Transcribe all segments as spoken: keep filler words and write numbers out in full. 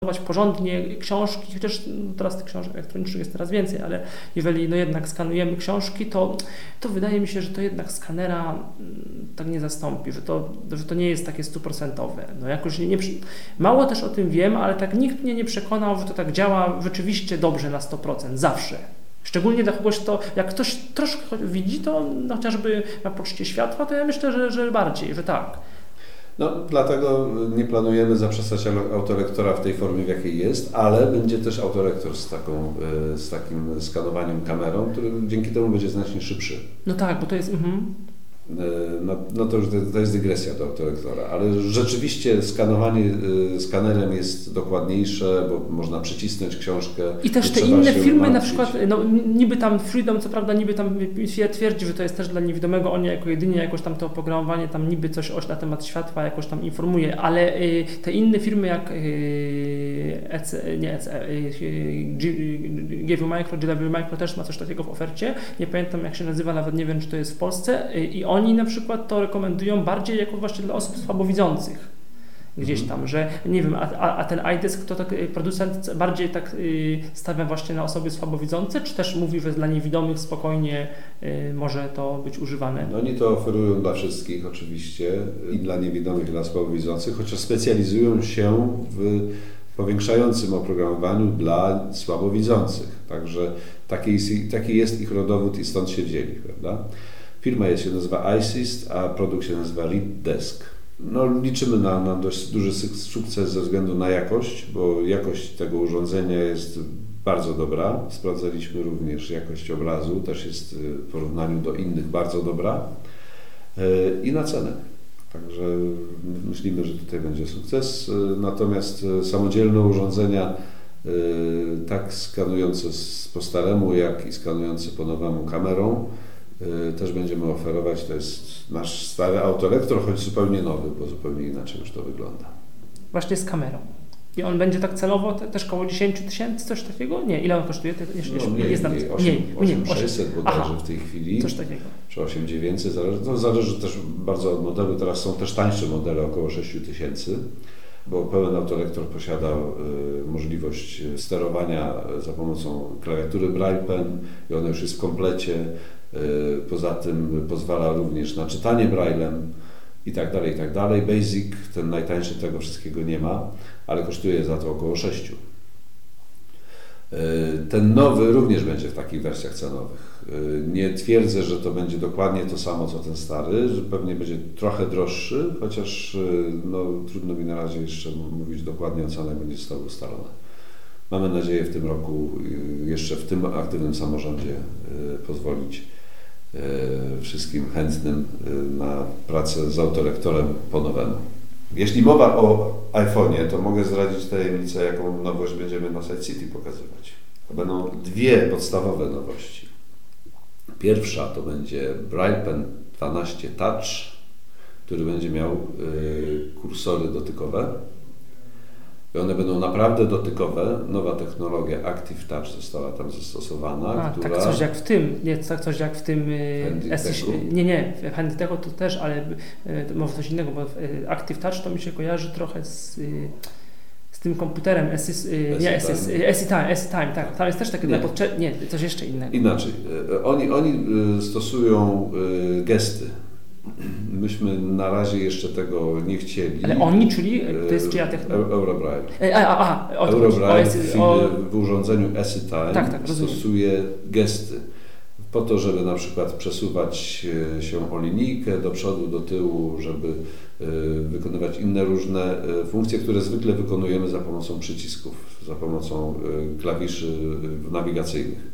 porządnie książki, chociaż teraz tych książek elektronicznych jest coraz więcej, ale jeżeli no jednak skanujemy książki, to, to wydaje mi się, że to jednak skanera tak nie zastąpi, że to, że to nie jest takie stuprocentowe. No jakoś nie, nie, mało też o tym wiem, ale tak nikt mnie nie przekonał, że to tak działa rzeczywiście dobrze na sto procent, zawsze. Szczególnie dla kogoś, to jak ktoś troszkę widzi, to no, chociażby na poczucie światła, to ja myślę, że, że bardziej, że tak. No, dlatego nie planujemy zaprzestać autolektora w tej formie, w jakiej jest, ale będzie też autolektor z, taką, z takim skanowaniem kamerą, który dzięki temu będzie znacznie szybszy. No tak, bo to jest... Mhm. No, no to już to jest dygresja do autolektora, ale rzeczywiście skanowanie skanerem jest dokładniejsze, bo można przycisnąć książkę. I też te inne firmy, na przykład, no niby tam Freedom, co prawda niby tam twierdzi, że to jest też dla niewidomego, on jako jedynie jakoś tam to oprogramowanie tam niby coś na temat światła jakoś tam informuje, ale te inne firmy jak E C, nie E C, G W Micro, G W Micro też ma coś takiego w ofercie, nie pamiętam jak się nazywa, nawet nie wiem czy to jest w Polsce i oni na przykład to rekomendują bardziej jako właśnie dla osób słabowidzących. Gdzieś tam, że nie wiem, a, a ten iDesk to tak producent bardziej tak y, stawia właśnie na osoby słabowidzące, czy też mówi, że dla niewidomych spokojnie y, może to być używane? No oni to oferują dla wszystkich oczywiście i dla niewidomych, i dla słabowidzących, chociaż specjalizują się w powiększającym oprogramowaniu dla słabowidzących. Także taki jest, taki jest ich rodowód i stąd się wzięli, prawda? Firma jest, się nazywa iSys, a produkt się nazywa ReadDesk. No, liczymy na, na dość duży sukces ze względu na jakość, bo jakość tego urządzenia jest bardzo dobra. Sprawdzaliśmy również jakość obrazu, też jest w porównaniu do innych bardzo dobra i na cenę. Także myślimy, że tutaj będzie sukces. Natomiast samodzielne urządzenia, tak skanujące po staremu, jak i skanujące po nowemu kamerą, też będziemy oferować. To jest nasz stary autolektor, choć zupełnie nowy, bo zupełnie inaczej już to wygląda. Właśnie z kamerą. I on będzie tak celowo te, też koło dziesięć tysięcy, coś takiego? Nie, ile on kosztuje? To jeszcze, no, mniej, nie znam. Mniej, osiem tysięcy sześćset bodajże w tej chwili. Coś takiego. Czy osiem tysięcy dziewięćset, zależy, to zależy też bardzo od modelu. Teraz są też tańsze modele, około sześć tysięcy, bo pełen autolektor posiada y, możliwość sterowania za pomocą klawiatury Braille Pen i ona już jest w komplecie. Poza tym pozwala również na czytanie braillem i tak dalej, i tak dalej. Basic, ten najtańszy, tego wszystkiego nie ma, ale kosztuje za to około sześć. Ten nowy również będzie w takich wersjach cenowych. Nie twierdzę, że to będzie dokładnie to samo co ten stary, że pewnie będzie trochę droższy, chociaż no, trudno mi na razie jeszcze mówić dokładnie o cenach, będzie zostało ustalone. Mamy nadzieję w tym roku, jeszcze w tym aktywnym samorządzie pozwolić wszystkim chętnym na pracę z autolektorem po nowemu. Jeśli mowa o iPhone'ie, to mogę zdradzić tajemnicę, jaką nowość będziemy na Side City pokazywać. To będą dwie podstawowe nowości. Pierwsza to będzie Braille Pen dwanaście Touch, który będzie miał kursory dotykowe. I one będą naprawdę dotykowe. Nowa technologia Active Touch została tam zastosowana. A, która... tak coś jak w tym, nie, tak coś jak w tym S, nie, nie, w Handytechu to też, ale to może coś innego, bo Active Touch to mi się kojarzy trochę z, z tym komputerem S, nie, S-Time, S-Time, tak, tam jest też takie, nie. Podcze- nie, coś jeszcze innego. Inaczej, oni, oni stosują gesty. Myśmy na razie jeszcze tego nie chcieli. Ale oni, czyli to jest czyja technologia? Eurobraille. A, a, a, Eurobraille w, o... w urządzeniu S-Time tak, tak, stosuje gesty po to, żeby na przykład przesuwać się o linijkę do przodu, do tyłu, żeby wykonywać inne różne funkcje, które zwykle wykonujemy za pomocą przycisków, za pomocą klawiszy nawigacyjnych.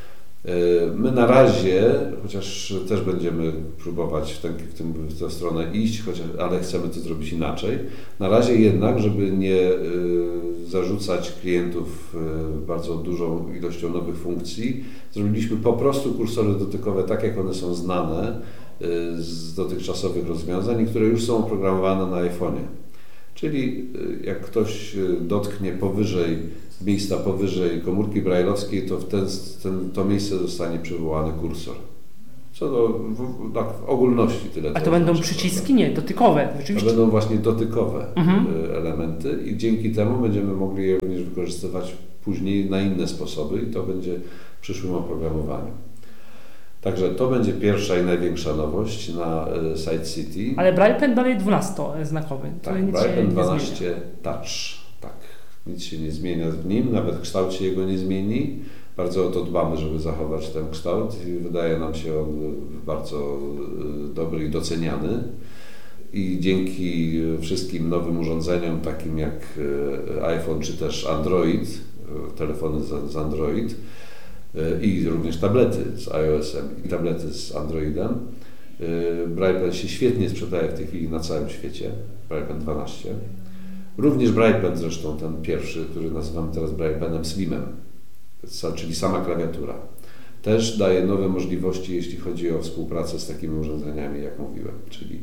My na razie, chociaż też będziemy próbować w, ten, w, tym, w tę stronę iść, chociaż, ale chcemy to zrobić inaczej. Na razie jednak, żeby nie y, zarzucać klientów y, bardzo dużą ilością nowych funkcji, zrobiliśmy po prostu kursory dotykowe tak, jak one są znane y, z dotychczasowych rozwiązań, które już są oprogramowane na iPhone'ie. Czyli y, jak ktoś y, dotknie powyżej miejsca powyżej komórki brajlowskiej, to w ten, ten, to miejsce zostanie przywołany kursor. Co do, w, tak, w ogólności tyle. A to będą znaczy, przyciski? Nie, dotykowe. Rzeczywiście. To będą właśnie dotykowe mhm. elementy i dzięki temu będziemy mogli je również wykorzystywać później na inne sposoby i to będzie w przyszłym oprogramowaniu. Także to będzie pierwsza i największa nowość na Site City. Ale Braille Pen dalej dwunastoznakowy. Tak, Braille Pen dwanaście Touch. Tak, nic się nie zmienia w nim, nawet w kształcie jego nie zmieni. Bardzo o to dbamy, żeby zachować ten kształt i wydaje nam się on bardzo dobry i doceniany. I dzięki wszystkim nowym urządzeniom, takim jak iPhone czy też Android, telefony z Android i również tablety z iOS-em i tablety z Androidem, Braille Pen się świetnie sprzedaje w tej chwili na całym świecie, Braille Pen dwanaście. Również Braille Pen zresztą, ten pierwszy, który nazywamy teraz Braille Penem Slimem, czyli sama klawiatura. Też daje nowe możliwości, jeśli chodzi o współpracę z takimi urządzeniami, jak mówiłem, czyli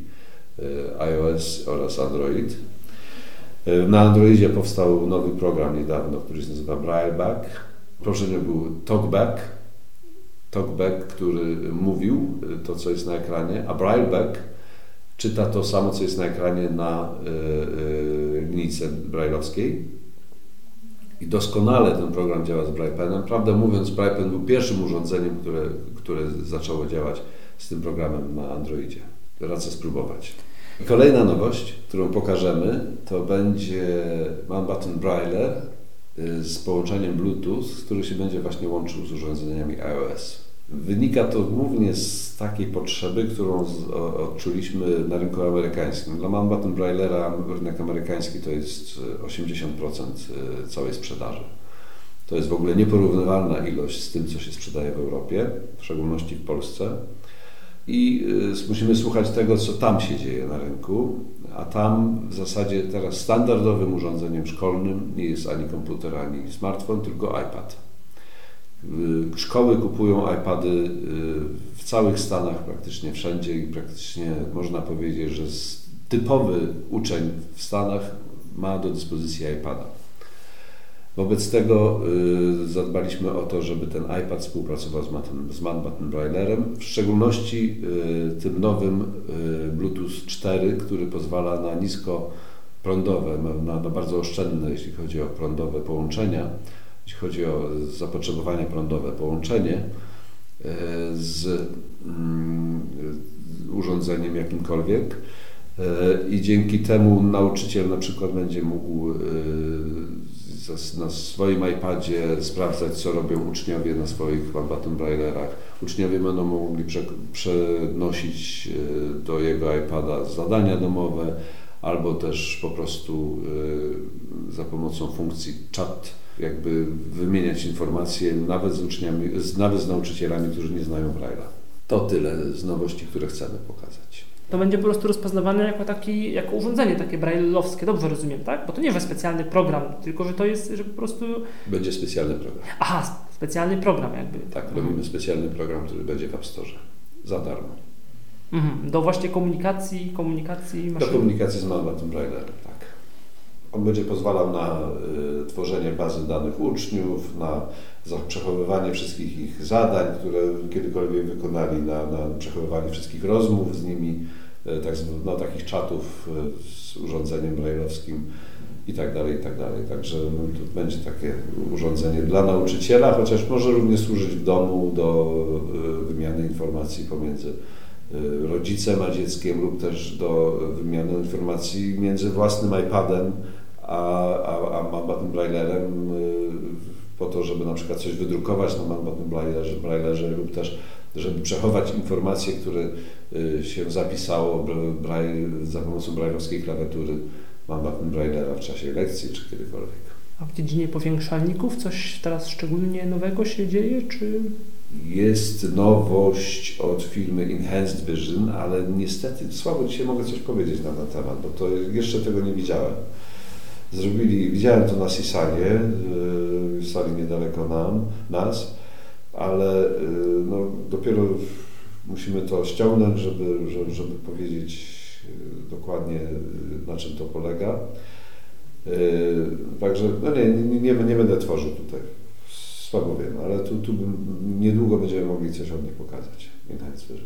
iOS oraz Android. Na Androidzie powstał nowy program niedawno, który się nazywa BrailleBack. W poprzednim był TalkBack, TalkBack, który mówił to, co jest na ekranie, a BrailleBack czyta to samo, co jest na ekranie na linijce brailleowskiej. I doskonale ten program działa z Braille Penem. Prawdę mówiąc, Braille Pen był pierwszym urządzeniem, które, które zaczęło działać z tym programem na Androidzie. Radzę spróbować. I kolejna nowość, którą pokażemy, to będzie Man-Button Braille z połączeniem Bluetooth, który się będzie właśnie łączył z urządzeniami iOS. Wynika to głównie z takiej potrzeby, którą z, o, odczuliśmy na rynku amerykańskim. Dla Man-Button Braillera rynek amerykański to jest osiemdziesiąt procent całej sprzedaży. To jest w ogóle nieporównywalna ilość z tym, co się sprzedaje w Europie, w szczególności w Polsce. I y, musimy słuchać tego, co tam się dzieje na rynku, a tam w zasadzie teraz standardowym urządzeniem szkolnym nie jest ani komputer, ani smartfon, tylko iPad. Szkoły kupują iPady w całych Stanach, praktycznie wszędzie i praktycznie można powiedzieć, że typowy uczeń w Stanach ma do dyspozycji iPada. Wobec tego zadbaliśmy o to, żeby ten iPad współpracował z Man-Button Braillerem, w szczególności tym nowym Bluetooth cztery, który pozwala na niskoprądowe, na, na bardzo oszczędne, jeśli chodzi o prądowe połączenia, jeśli chodzi o zapotrzebowanie prądowe połączenie z urządzeniem jakimkolwiek i dzięki temu nauczyciel na przykład będzie mógł na swoim iPadzie sprawdzać, co robią uczniowie na swoich Man-Button Braillerach. Uczniowie będą mogli przenosić do jego iPada zadania domowe albo też po prostu za pomocą funkcji chat jakby wymieniać informacje nawet z uczniami, nawet z nauczycielami, którzy nie znają Braille'a. To tyle z nowości, które chcemy pokazać. To będzie po prostu rozpoznawane jako, taki, jako urządzenie takie braille'owskie, dobrze rozumiem, tak? Bo to nie jest specjalny program, tylko że to jest, że po prostu... Będzie specjalny program. Aha, specjalny program jakby. Tak, mhm. Robimy specjalny program, który będzie w App Store za darmo. Mhm. Do właśnie komunikacji, komunikacji maszyny. Do komunikacji z Man-Button Braillerem, tak. On będzie pozwalał na y, tworzenie bazy danych uczniów, na przechowywanie wszystkich ich zadań, które kiedykolwiek wykonali, na, na przechowywanie wszystkich rozmów z nimi, y, tak, no, takich czatów y, z urządzeniem brailleowskim i tak dalej, i tak dalej. Także no, to będzie takie urządzenie dla nauczyciela, chociaż może również służyć w domu do y, wymiany informacji pomiędzy y, rodzicem a dzieckiem lub też do wymiany informacji między własnym iPadem a, a, a Man-Button Braillerem po to, żeby na przykład coś wydrukować na Man-Button Braillerze, Braillerze lub też żeby przechować informacje, które się zapisało za pomocą brailleowskiej klawiatury Man-Button Braillera w czasie lekcji czy kiedykolwiek. A w dziedzinie powiększalników coś teraz szczególnie nowego się dzieje, czy... Jest nowość od firmy Enhanced Vision, ale niestety słabo dzisiaj mogę coś powiedzieć na ten temat, bo to jeszcze tego nie widziałem. Zrobili, widziałem to na Sisanie, w sali niedaleko nam, nas, ale no, dopiero musimy to ściągnąć, żeby, żeby, żeby powiedzieć dokładnie, na czym to polega. Także no nie, nie, nie będę tworzył tutaj Słabo wiem, ale tu, tu niedługo będziemy mogli coś od nich pokazać. Enhanced Vision.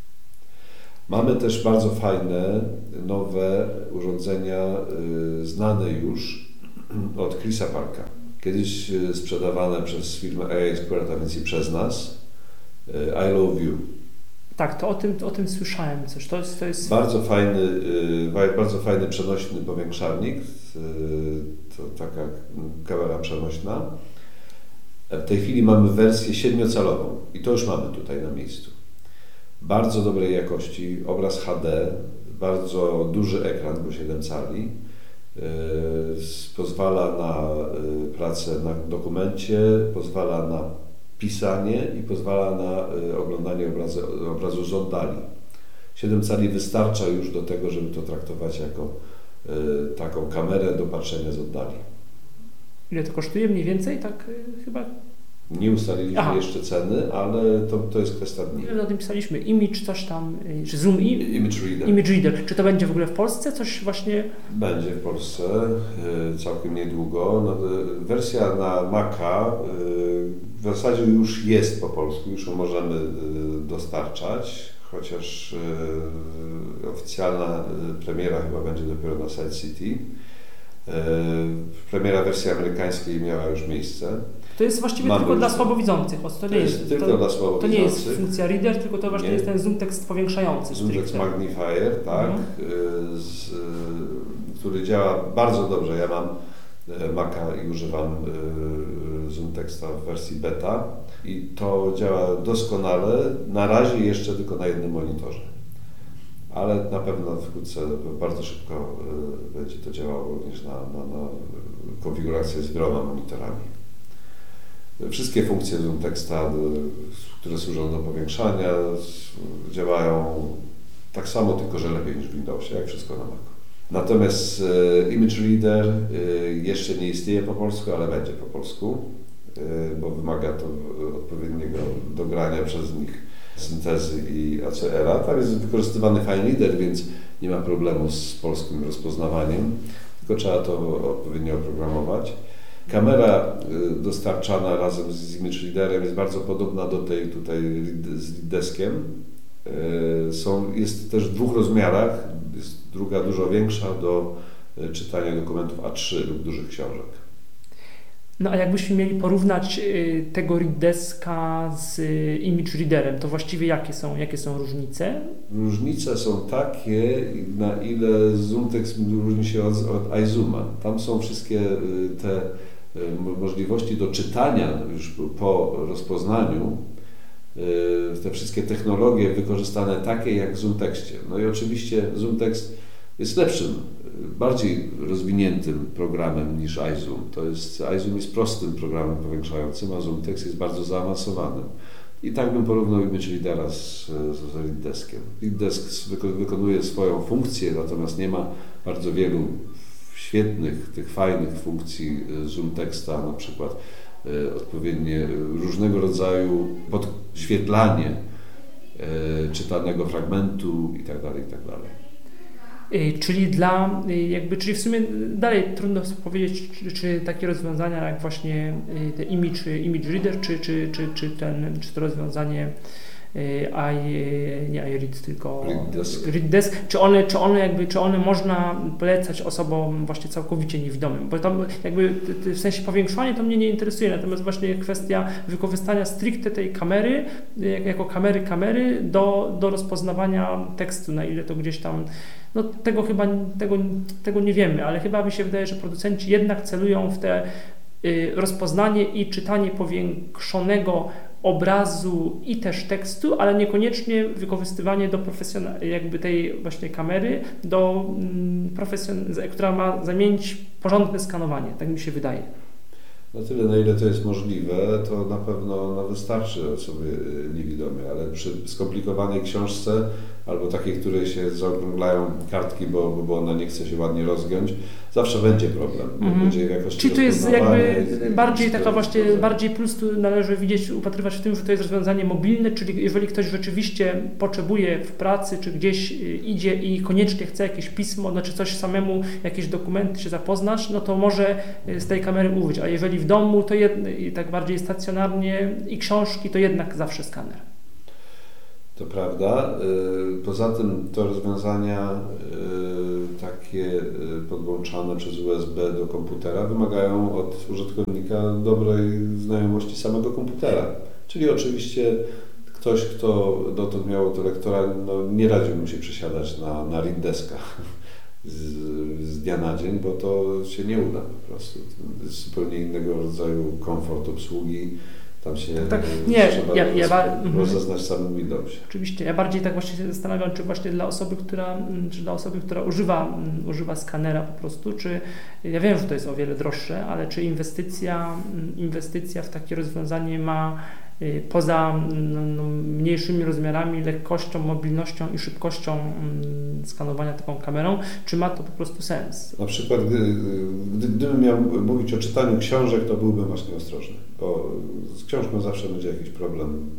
Mamy też bardzo fajne, nowe urządzenia y, znane już od Chrisa Parka. Kiedyś y, sprzedawane przez firmę A I Squared, a więc i przez nas, y, I Love You. Tak, to o tym, o tym słyszałem coś. To jest, to jest... Bardzo fajny, y, bardzo fajny przenośny powiększalnik. Y, to taka kamera przenośna. W tej chwili mamy wersję siedmiocalową i to już mamy tutaj na miejscu. Bardzo dobrej jakości, obraz H D, bardzo duży ekran, bo siedem cali. Yy, pozwala na yy, pracę na dokumencie, pozwala na pisanie i pozwala na yy, oglądanie obrazu, obrazu z oddali. siedem cali wystarcza już do tego, żeby to traktować jako yy, taką kamerę do patrzenia z oddali. Ile to kosztuje mniej więcej? Tak yy, chyba? Nie ustaliliśmy Aha. jeszcze ceny, ale to, to jest kwestia dni. My o tym pisaliśmy. Image, coś tam, czy Zoom i... Image Reader. Image Reader. Czy to będzie w ogóle w Polsce? Coś właśnie... Będzie w Polsce całkiem niedługo. No, wersja na Maca w zasadzie już jest po polsku, już ją możemy dostarczać, chociaż oficjalna premiera chyba będzie dopiero na Side City. Premiera wersji amerykańskiej miała już miejsce. To jest właściwie Mamy tylko dla słabowidzących. To, to nie jest, jest tylko to, dla słabowidzących. To nie jest funkcja reader, tylko to właśnie nie. jest ten zoom tekst powiększający. Zoom tekst magnifier, tak, mhm. z, który działa bardzo dobrze. Ja mam Maca i używam zoom teksta w wersji beta i to działa doskonale. Na razie jeszcze tylko na jednym monitorze. Ale na pewno wkrótce, bardzo szybko będzie to działało również na, na, na konfigurację z wieloma monitorami. Wszystkie funkcje zoom teksta, które służą do powiększania, działają tak samo, tylko że lepiej niż w Windowsie, jak wszystko na Macu. Natomiast Image Reader jeszcze nie istnieje po polsku, ale będzie po polsku, bo wymaga to odpowiedniego dogrania przez nich syntezy i A C R-a. Tam jest wykorzystywany FineReader, więc nie ma problemu z polskim rozpoznawaniem, tylko trzeba to odpowiednio oprogramować. Kamera dostarczana razem z Image Readerem jest bardzo podobna do tej tutaj z deskiem. Są, jest też w dwóch rozmiarach, jest druga dużo większa do czytania dokumentów A trzy lub dużych książek. No a jakbyśmy mieli porównać tego read deska z Image Readerem, to właściwie jakie są, jakie są różnice? Różnice są takie, na ile ZoomText różni się od, od iZooma. Tam są wszystkie te możliwości do czytania już po rozpoznaniu, te wszystkie technologie wykorzystane takie jak w ZoomTexcie. No i oczywiście ZoomText jest lepszym, bardziej rozwiniętym programem niż iZoom. To jest, iZoom jest prostym programem powiększającym, a ZoomText jest bardzo zaawansowanym. I tak bym porównał Image Readera z, z ReadDeskiem. ReadDesk wykonuje swoją funkcję, natomiast nie ma bardzo wielu świetnych, tych fajnych funkcji ZoomTexta, na przykład e, odpowiednie różnego rodzaju podświetlanie e, czytanego fragmentu itd., itd. Czyli dla, jakby, czyli w sumie dalej trudno powiedzieć, czy, czy takie rozwiązania jak właśnie te image, image reader, czy, czy, czy, czy, ten, czy to rozwiązanie i, nie iRead, tylko ReadDesk, czy one, czy one jakby, czy one można polecać osobom właśnie całkowicie niewidomym, bo tam jakby w sensie powiększania to mnie nie interesuje, natomiast właśnie kwestia wykorzystania stricte tej kamery, jako kamery kamery do, do rozpoznawania tekstu, na ile to gdzieś tam, no tego chyba, tego, tego nie wiemy, ale chyba mi się wydaje, że producenci jednak celują w te y, rozpoznanie i czytanie powiększonego obrazu i też tekstu, ale niekoniecznie wykorzystywanie do profesjonal, jakby tej właśnie kamery, do mm, profesjon- która ma zamienić porządne skanowanie, tak mi się wydaje. Na tyle, na ile to jest możliwe, to na pewno no, wystarczy osobie niewidomej, ale przy skomplikowanej książce albo takiej, której się zaokrąglają kartki, bo, bo ona nie chce się ładnie rozgiąć, zawsze będzie problem. Mhm. Będzie jakoś Czyli to jest jakby i, bardziej i taka właśnie, bardziej plus tu należy widzieć, upatrywać w tym, że to jest rozwiązanie mobilne, czyli jeżeli ktoś rzeczywiście potrzebuje w pracy, czy gdzieś idzie i koniecznie chce jakieś pismo, znaczy coś samemu, jakieś dokumenty się zapoznać, no to może z tej kamery użyć, a jeżeli w domu, to jed, i tak bardziej stacjonarnie i książki, to jednak zawsze skaner. To prawda. Poza tym to rozwiązania takie podłączane przez U S B do komputera wymagają od użytkownika dobrej znajomości samego komputera. Czyli oczywiście ktoś, kto dotąd miał autolektora, no nie radził mu się przesiadać na, na read deska z, z dnia na dzień, bo to się nie uda po prostu. To jest zupełnie innego rodzaju komfort obsługi. Tam się tak, nie, trzeba ja, ja, ja, rozeznać samym Windowsie. Oczywiście. Ja bardziej tak właśnie się zastanawiam, czy właśnie dla osoby, która, czy dla osoby, która używa, używa skanera po prostu, czy ja wiem, że to jest o wiele droższe, ale czy inwestycja, inwestycja w takie rozwiązanie ma poza no, mniejszymi rozmiarami, lekkością, mobilnością i szybkością mm, skanowania taką kamerą, czy ma to po prostu sens? Na przykład, gdy, gdy, gdybym miał mówić o czytaniu książek, to byłbym właśnie ostrożny, bo z książką zawsze będzie jakiś problem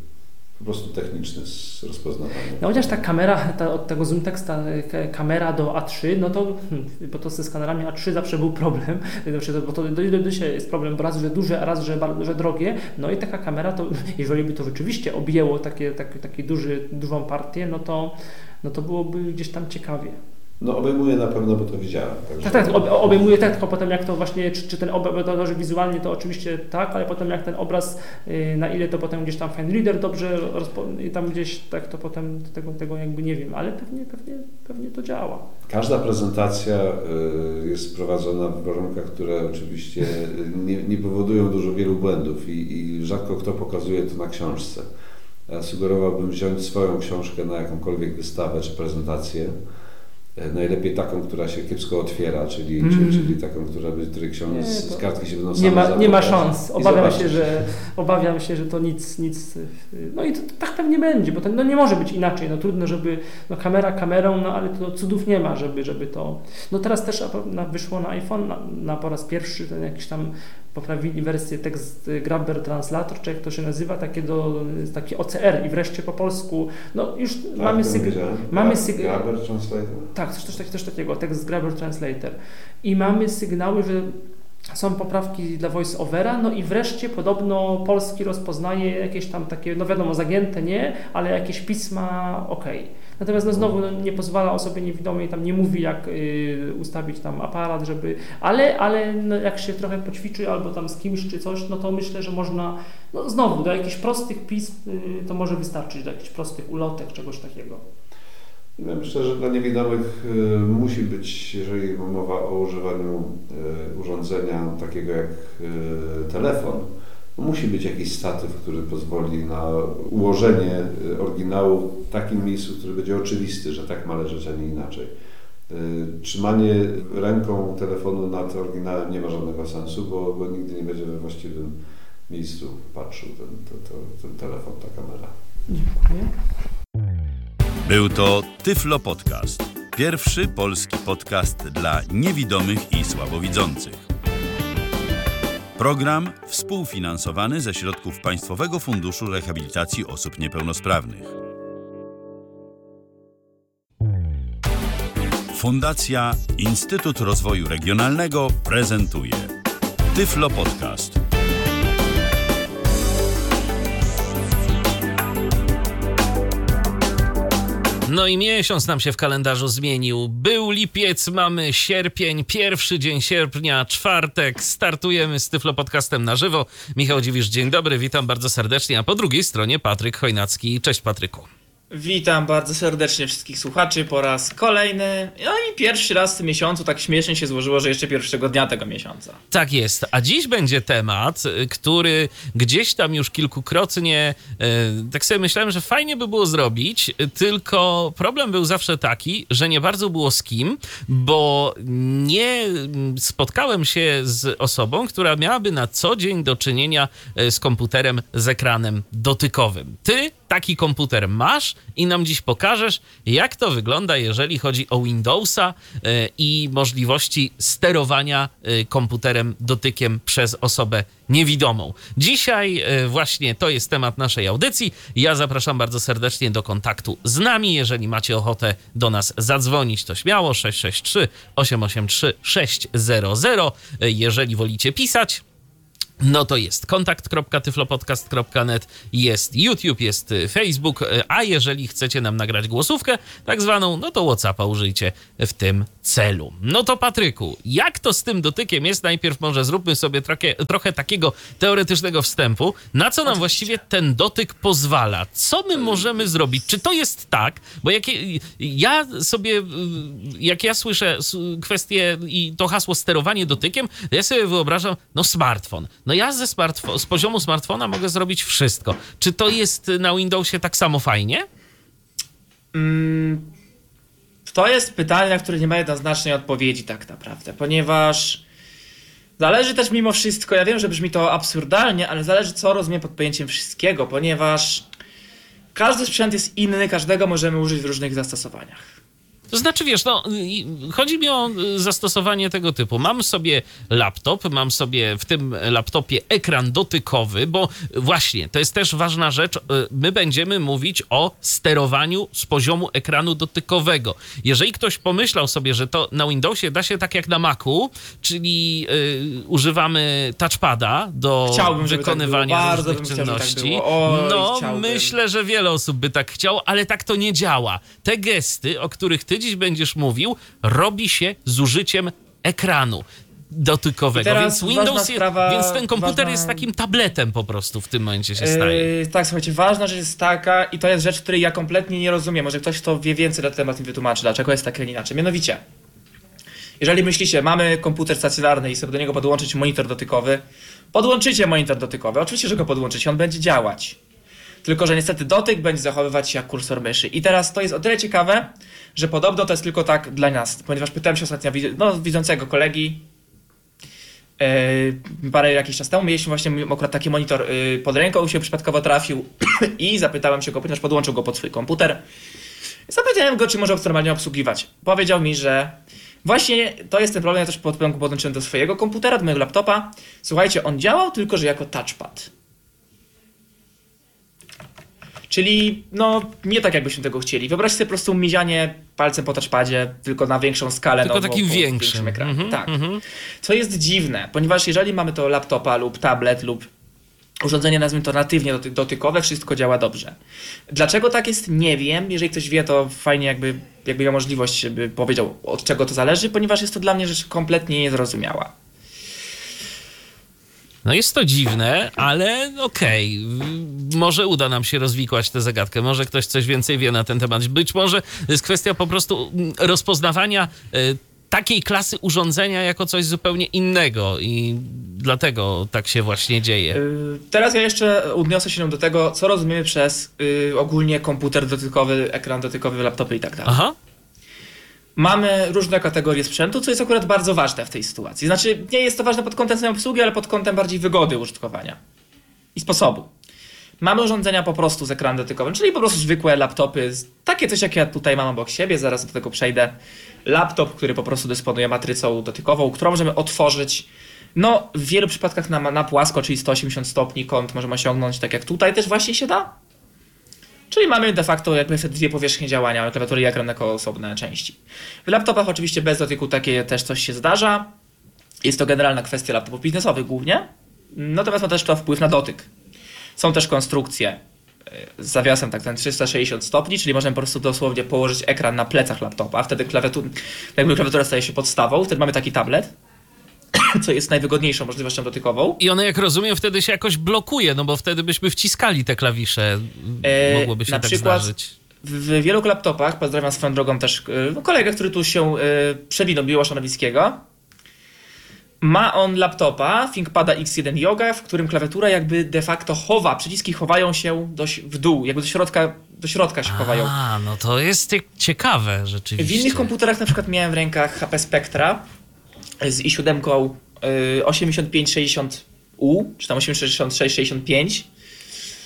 po prostu techniczny z rozpoznawaniem. No chociaż ta kamera, ta, od tego zoom text, ta kamera do A trzy, no to, bo to ze skanerami A trzy zawsze był problem, bo to do, do dzisiaj jest problem, bo raz, że duże, a raz, że bardzo że drogie, no i taka kamera, to jeżeli by to rzeczywiście objęło takie, takie, takie duży, dużą partię, no to, no to byłoby gdzieś tam ciekawie. No obejmuje na pewno, bo to widziałem. Także... Tak, tak, obejmuje tak, tylko potem jak to właśnie, czy, czy ten obraz wizualnie to oczywiście tak, ale potem jak ten obraz, yy, na ile to potem gdzieś tam Fine Reader dobrze i tam gdzieś tak to potem tego, tego jakby nie wiem, ale pewnie, pewnie, pewnie to działa. Każda prezentacja y, jest prowadzona w warunkach, które oczywiście nie, nie powodują dużo wielu błędów i, i rzadko kto pokazuje to na książce. Ja sugerowałbym wziąć swoją książkę na jakąkolwiek wystawę czy prezentację. Najlepiej taką, która się kiepsko otwiera, czyli, mm. czyli, czyli taką, która by, której książ z kartki się będą same nie ma, nie ma szans. Obawiam się, zobaczyć. że obawiam się, że to nic, nic. No i to, to tak pewnie będzie, bo to no nie może być inaczej. No trudno, żeby no kamera kamerą, no ale to cudów nie ma, żeby, żeby to. No teraz też na, wyszło na iPhone na, na po raz pierwszy ten jakiś tam poprawili wersję Text Grabber Translator, czy jak to się nazywa, takie do, takie O C R i wreszcie po polsku, no już tak, mamy sygnał. Mamy syg- Grabber Translator. Tak, coś, coś, coś takiego, Text Grabber Translator. I mamy sygnały, że są poprawki dla voice-overa, no i wreszcie podobno polski rozpoznaje jakieś tam takie, no wiadomo, zagięte nie, ale jakieś pisma okej. Okay. Natomiast no znowu no, nie pozwala osobie niewidomej, tam nie mówi jak y, ustawić tam aparat, żeby, ale, ale no, jak się trochę poćwiczy albo tam z kimś czy coś, no to myślę, że można, no znowu do jakichś prostych pism y, to może wystarczyć, do jakichś prostych ulotek, czegoś takiego. Ja myślę, że dla niewidomych y, musi być, jeżeli mowa o używaniu y, urządzenia takiego jak y, telefon, musi być jakiś statyw, który pozwoli na ułożenie y, oryginału w takim miejscu, który będzie oczywisty, że tak ma leżeć, a nie inaczej. Y, trzymanie ręką telefonu nad oryginałem nie ma żadnego sensu, bo, bo nigdy nie będzie we właściwym miejscu patrzył ten, ten, ten, ten telefon, ta kamera. Dziękuję. Był to Tyflo Podcast. Pierwszy polski podcast dla niewidomych i słabowidzących. Program współfinansowany ze środków Państwowego Funduszu Rehabilitacji Osób Niepełnosprawnych. Fundacja Instytut Rozwoju Regionalnego prezentuje Tyflo Podcast. No i miesiąc nam się w kalendarzu zmienił. Był lipiec, mamy sierpień, pierwszy dzień sierpnia, czwartek. Startujemy z Tyflo Podcastem na żywo. Michał Dziwisz, dzień dobry, witam bardzo serdecznie. A po drugiej stronie Patryk Chojnacki. Cześć Patryku. Witam bardzo serdecznie wszystkich słuchaczy po raz kolejny. No i pierwszy raz w tym miesiącu, tak śmiesznie się złożyło, że jeszcze pierwszego dnia tego miesiąca. Tak jest, a dziś będzie temat, który gdzieś tam już kilkukrotnie, tak sobie myślałem, że fajnie by było zrobić, tylko problem był zawsze taki, że nie bardzo było z kim, bo nie spotkałem się z osobą, która miałaby na co dzień do czynienia z komputerem z ekranem dotykowym. Ty taki komputer masz i nam dziś pokażesz, jak to wygląda, jeżeli chodzi o Windowsa i możliwości sterowania komputerem dotykiem przez osobę niewidomą. Dzisiaj właśnie to jest temat naszej audycji. Ja zapraszam bardzo serdecznie do kontaktu z nami. Jeżeli macie ochotę do nas zadzwonić, to śmiało sześć sześć trzy, osiem osiem trzy, sześć zero zero. Jeżeli wolicie pisać, no to jest kontakt kropka tyflopodcast kropka net, jest YouTube, jest Facebook, a jeżeli chcecie nam nagrać głosówkę, tak zwaną, no to WhatsAppa użyjcie w tym celu. No to Patryku, jak to z tym dotykiem jest? Najpierw może zróbmy sobie trochę, trochę takiego teoretycznego wstępu. Na co nam właściwie ten dotyk pozwala? Co my możemy zrobić? Czy to jest tak? Bo jak ja sobie, jak ja słyszę kwestię i to hasło sterowanie dotykiem, ja sobie wyobrażam, no smartfon. No ja ze smartfo- z poziomu smartfona mogę zrobić wszystko. Czy to jest na Windowsie tak samo fajnie? Mm, to jest pytanie, na które nie ma jednoznacznej odpowiedzi tak naprawdę, ponieważ zależy też mimo wszystko, ja wiem, że brzmi to absurdalnie, ale zależy co rozumiem pod pojęciem wszystkiego, ponieważ każdy sprzęt jest inny, każdego możemy użyć w różnych zastosowaniach. To znaczy, wiesz, no, chodzi mi o zastosowanie tego typu. Mam sobie laptop, mam sobie w tym laptopie ekran dotykowy, bo właśnie, to jest też ważna rzecz, my będziemy mówić o sterowaniu z poziomu ekranu dotykowego. Jeżeli ktoś pomyślał sobie, że to na Windowsie da się tak jak na Macu, czyli y, używamy touchpada do chciałbym, wykonywania tak różnych Bardzo czynności, bym chciał, tak Oj, no chciałbym. Myślę, że wiele osób by tak chciało, ale tak to nie działa. Te gesty, o których ty dziś będziesz mówił, robi się z użyciem ekranu dotykowego, więc Windows, sprawa, więc ten komputer ważna... jest takim tabletem po prostu w tym momencie się staje. Yy, tak, słuchajcie, ważna rzecz jest taka i to jest rzecz, której ja kompletnie nie rozumiem, może ktoś to wie więcej na temat mi wytłumaczy, dlaczego jest tak, a nie inaczej. Mianowicie, jeżeli myślicie, mamy komputer stacjonarny i sobie do niego podłączyć monitor dotykowy, podłączycie monitor dotykowy, oczywiście, że go podłączycie, on będzie działać. Tylko że niestety dotyk będzie zachowywać się jak kursor myszy. I teraz to jest o tyle ciekawe, że podobno to jest tylko tak dla nas, ponieważ pytałem się ostatnio no, widzącego kolegi yy, parę jakiś czas temu, mieliśmy właśnie akurat taki monitor yy, pod ręką, się przypadkowo trafił i zapytałem się go, ponieważ podłączył go pod swój komputer. Zapytałem go, czy może normalnie obsługiwać. Powiedział mi, że właśnie to jest ten problem, ja też podłączyłem do swojego komputera, do mojego laptopa. Słuchajcie, on działał tylko, że jako touchpad. Czyli no nie tak jakbyśmy tego chcieli. Wyobraźcie sobie po prostu mizianie palcem po touchpadzie, tylko na większą skalę. Tylko no, takim po, po większym. większym ekranie. Mm-hmm, tak. Mm-hmm. Co jest dziwne, ponieważ jeżeli mamy to laptopa lub tablet lub urządzenie, nazwijmy to natywnie doty- dotykowe, wszystko działa dobrze. Dlaczego tak jest? Nie wiem. Jeżeli ktoś wie, to fajnie jakby, jakby miał możliwość, żeby powiedział, od czego to zależy, ponieważ jest to dla mnie rzecz kompletnie niezrozumiała. No jest to dziwne, ale okej, okay. Może uda nam się rozwikłać tę zagadkę, może ktoś coś więcej wie na ten temat. Być może jest kwestia po prostu rozpoznawania y, takiej klasy urządzenia jako coś zupełnie innego i dlatego tak się właśnie dzieje. Yy, teraz ja jeszcze odniosę się do tego, co rozumiemy przez yy, ogólnie komputer dotykowy, ekran dotykowy, laptopy i tak dalej. Aha. Mamy różne kategorie sprzętu, co jest akurat bardzo ważne w tej sytuacji. Znaczy, nie jest to ważne pod kątem samej obsługi, ale pod kątem bardziej wygody użytkowania i sposobu. Mamy urządzenia po prostu z ekranem dotykowym, czyli po prostu zwykłe laptopy, takie coś jak ja tutaj mam obok siebie, zaraz do tego przejdę. Laptop, który po prostu dysponuje matrycą dotykową, którą możemy otworzyć. No, w wielu przypadkach na, na płasko, czyli sto osiemdziesiąt stopni kąt możemy osiągnąć, tak jak tutaj też właśnie się da. Czyli mamy de facto jakby dwie powierzchnie działania, klawiatury i ekran jako osobne części. W laptopach oczywiście bez dotyku takie też coś się zdarza. Jest to generalna kwestia laptopów biznesowych głównie. Natomiast ma też to wpływ na dotyk. Są też konstrukcje z zawiasem tak ten trzysta sześćdziesiąt stopni, czyli możemy po prostu dosłownie położyć ekran na plecach laptopa. Wtedy klawiatura, jakby klawiatura staje się podstawą. Wtedy mamy taki tablet, co jest najwygodniejszą możliwością dotykową. I one, jak rozumiem, wtedy się jakoś blokuje, no bo wtedy byśmy wciskali te klawisze. E, Mogłoby się na tak przykład zdarzyć. W wielu laptopach, pozdrawiam swoją drogą też no, kolegę, który tu się y, przewinął, Miłosza Nowickiego. Ma on laptopa ThinkPada X jeden Yoga, w którym klawiatura jakby de facto chowa, przyciski chowają się do, w dół, jakby do środka, do środka się A, chowają. A, no to jest ciekawe rzeczywiście. W innych komputerach na przykład miałem w rękach H P Spectra z i siedem y, osiemdziesiąt pięć sześćdziesiąt U, czy tam osiemdziesiąt sześć sześćdziesiąt pięć.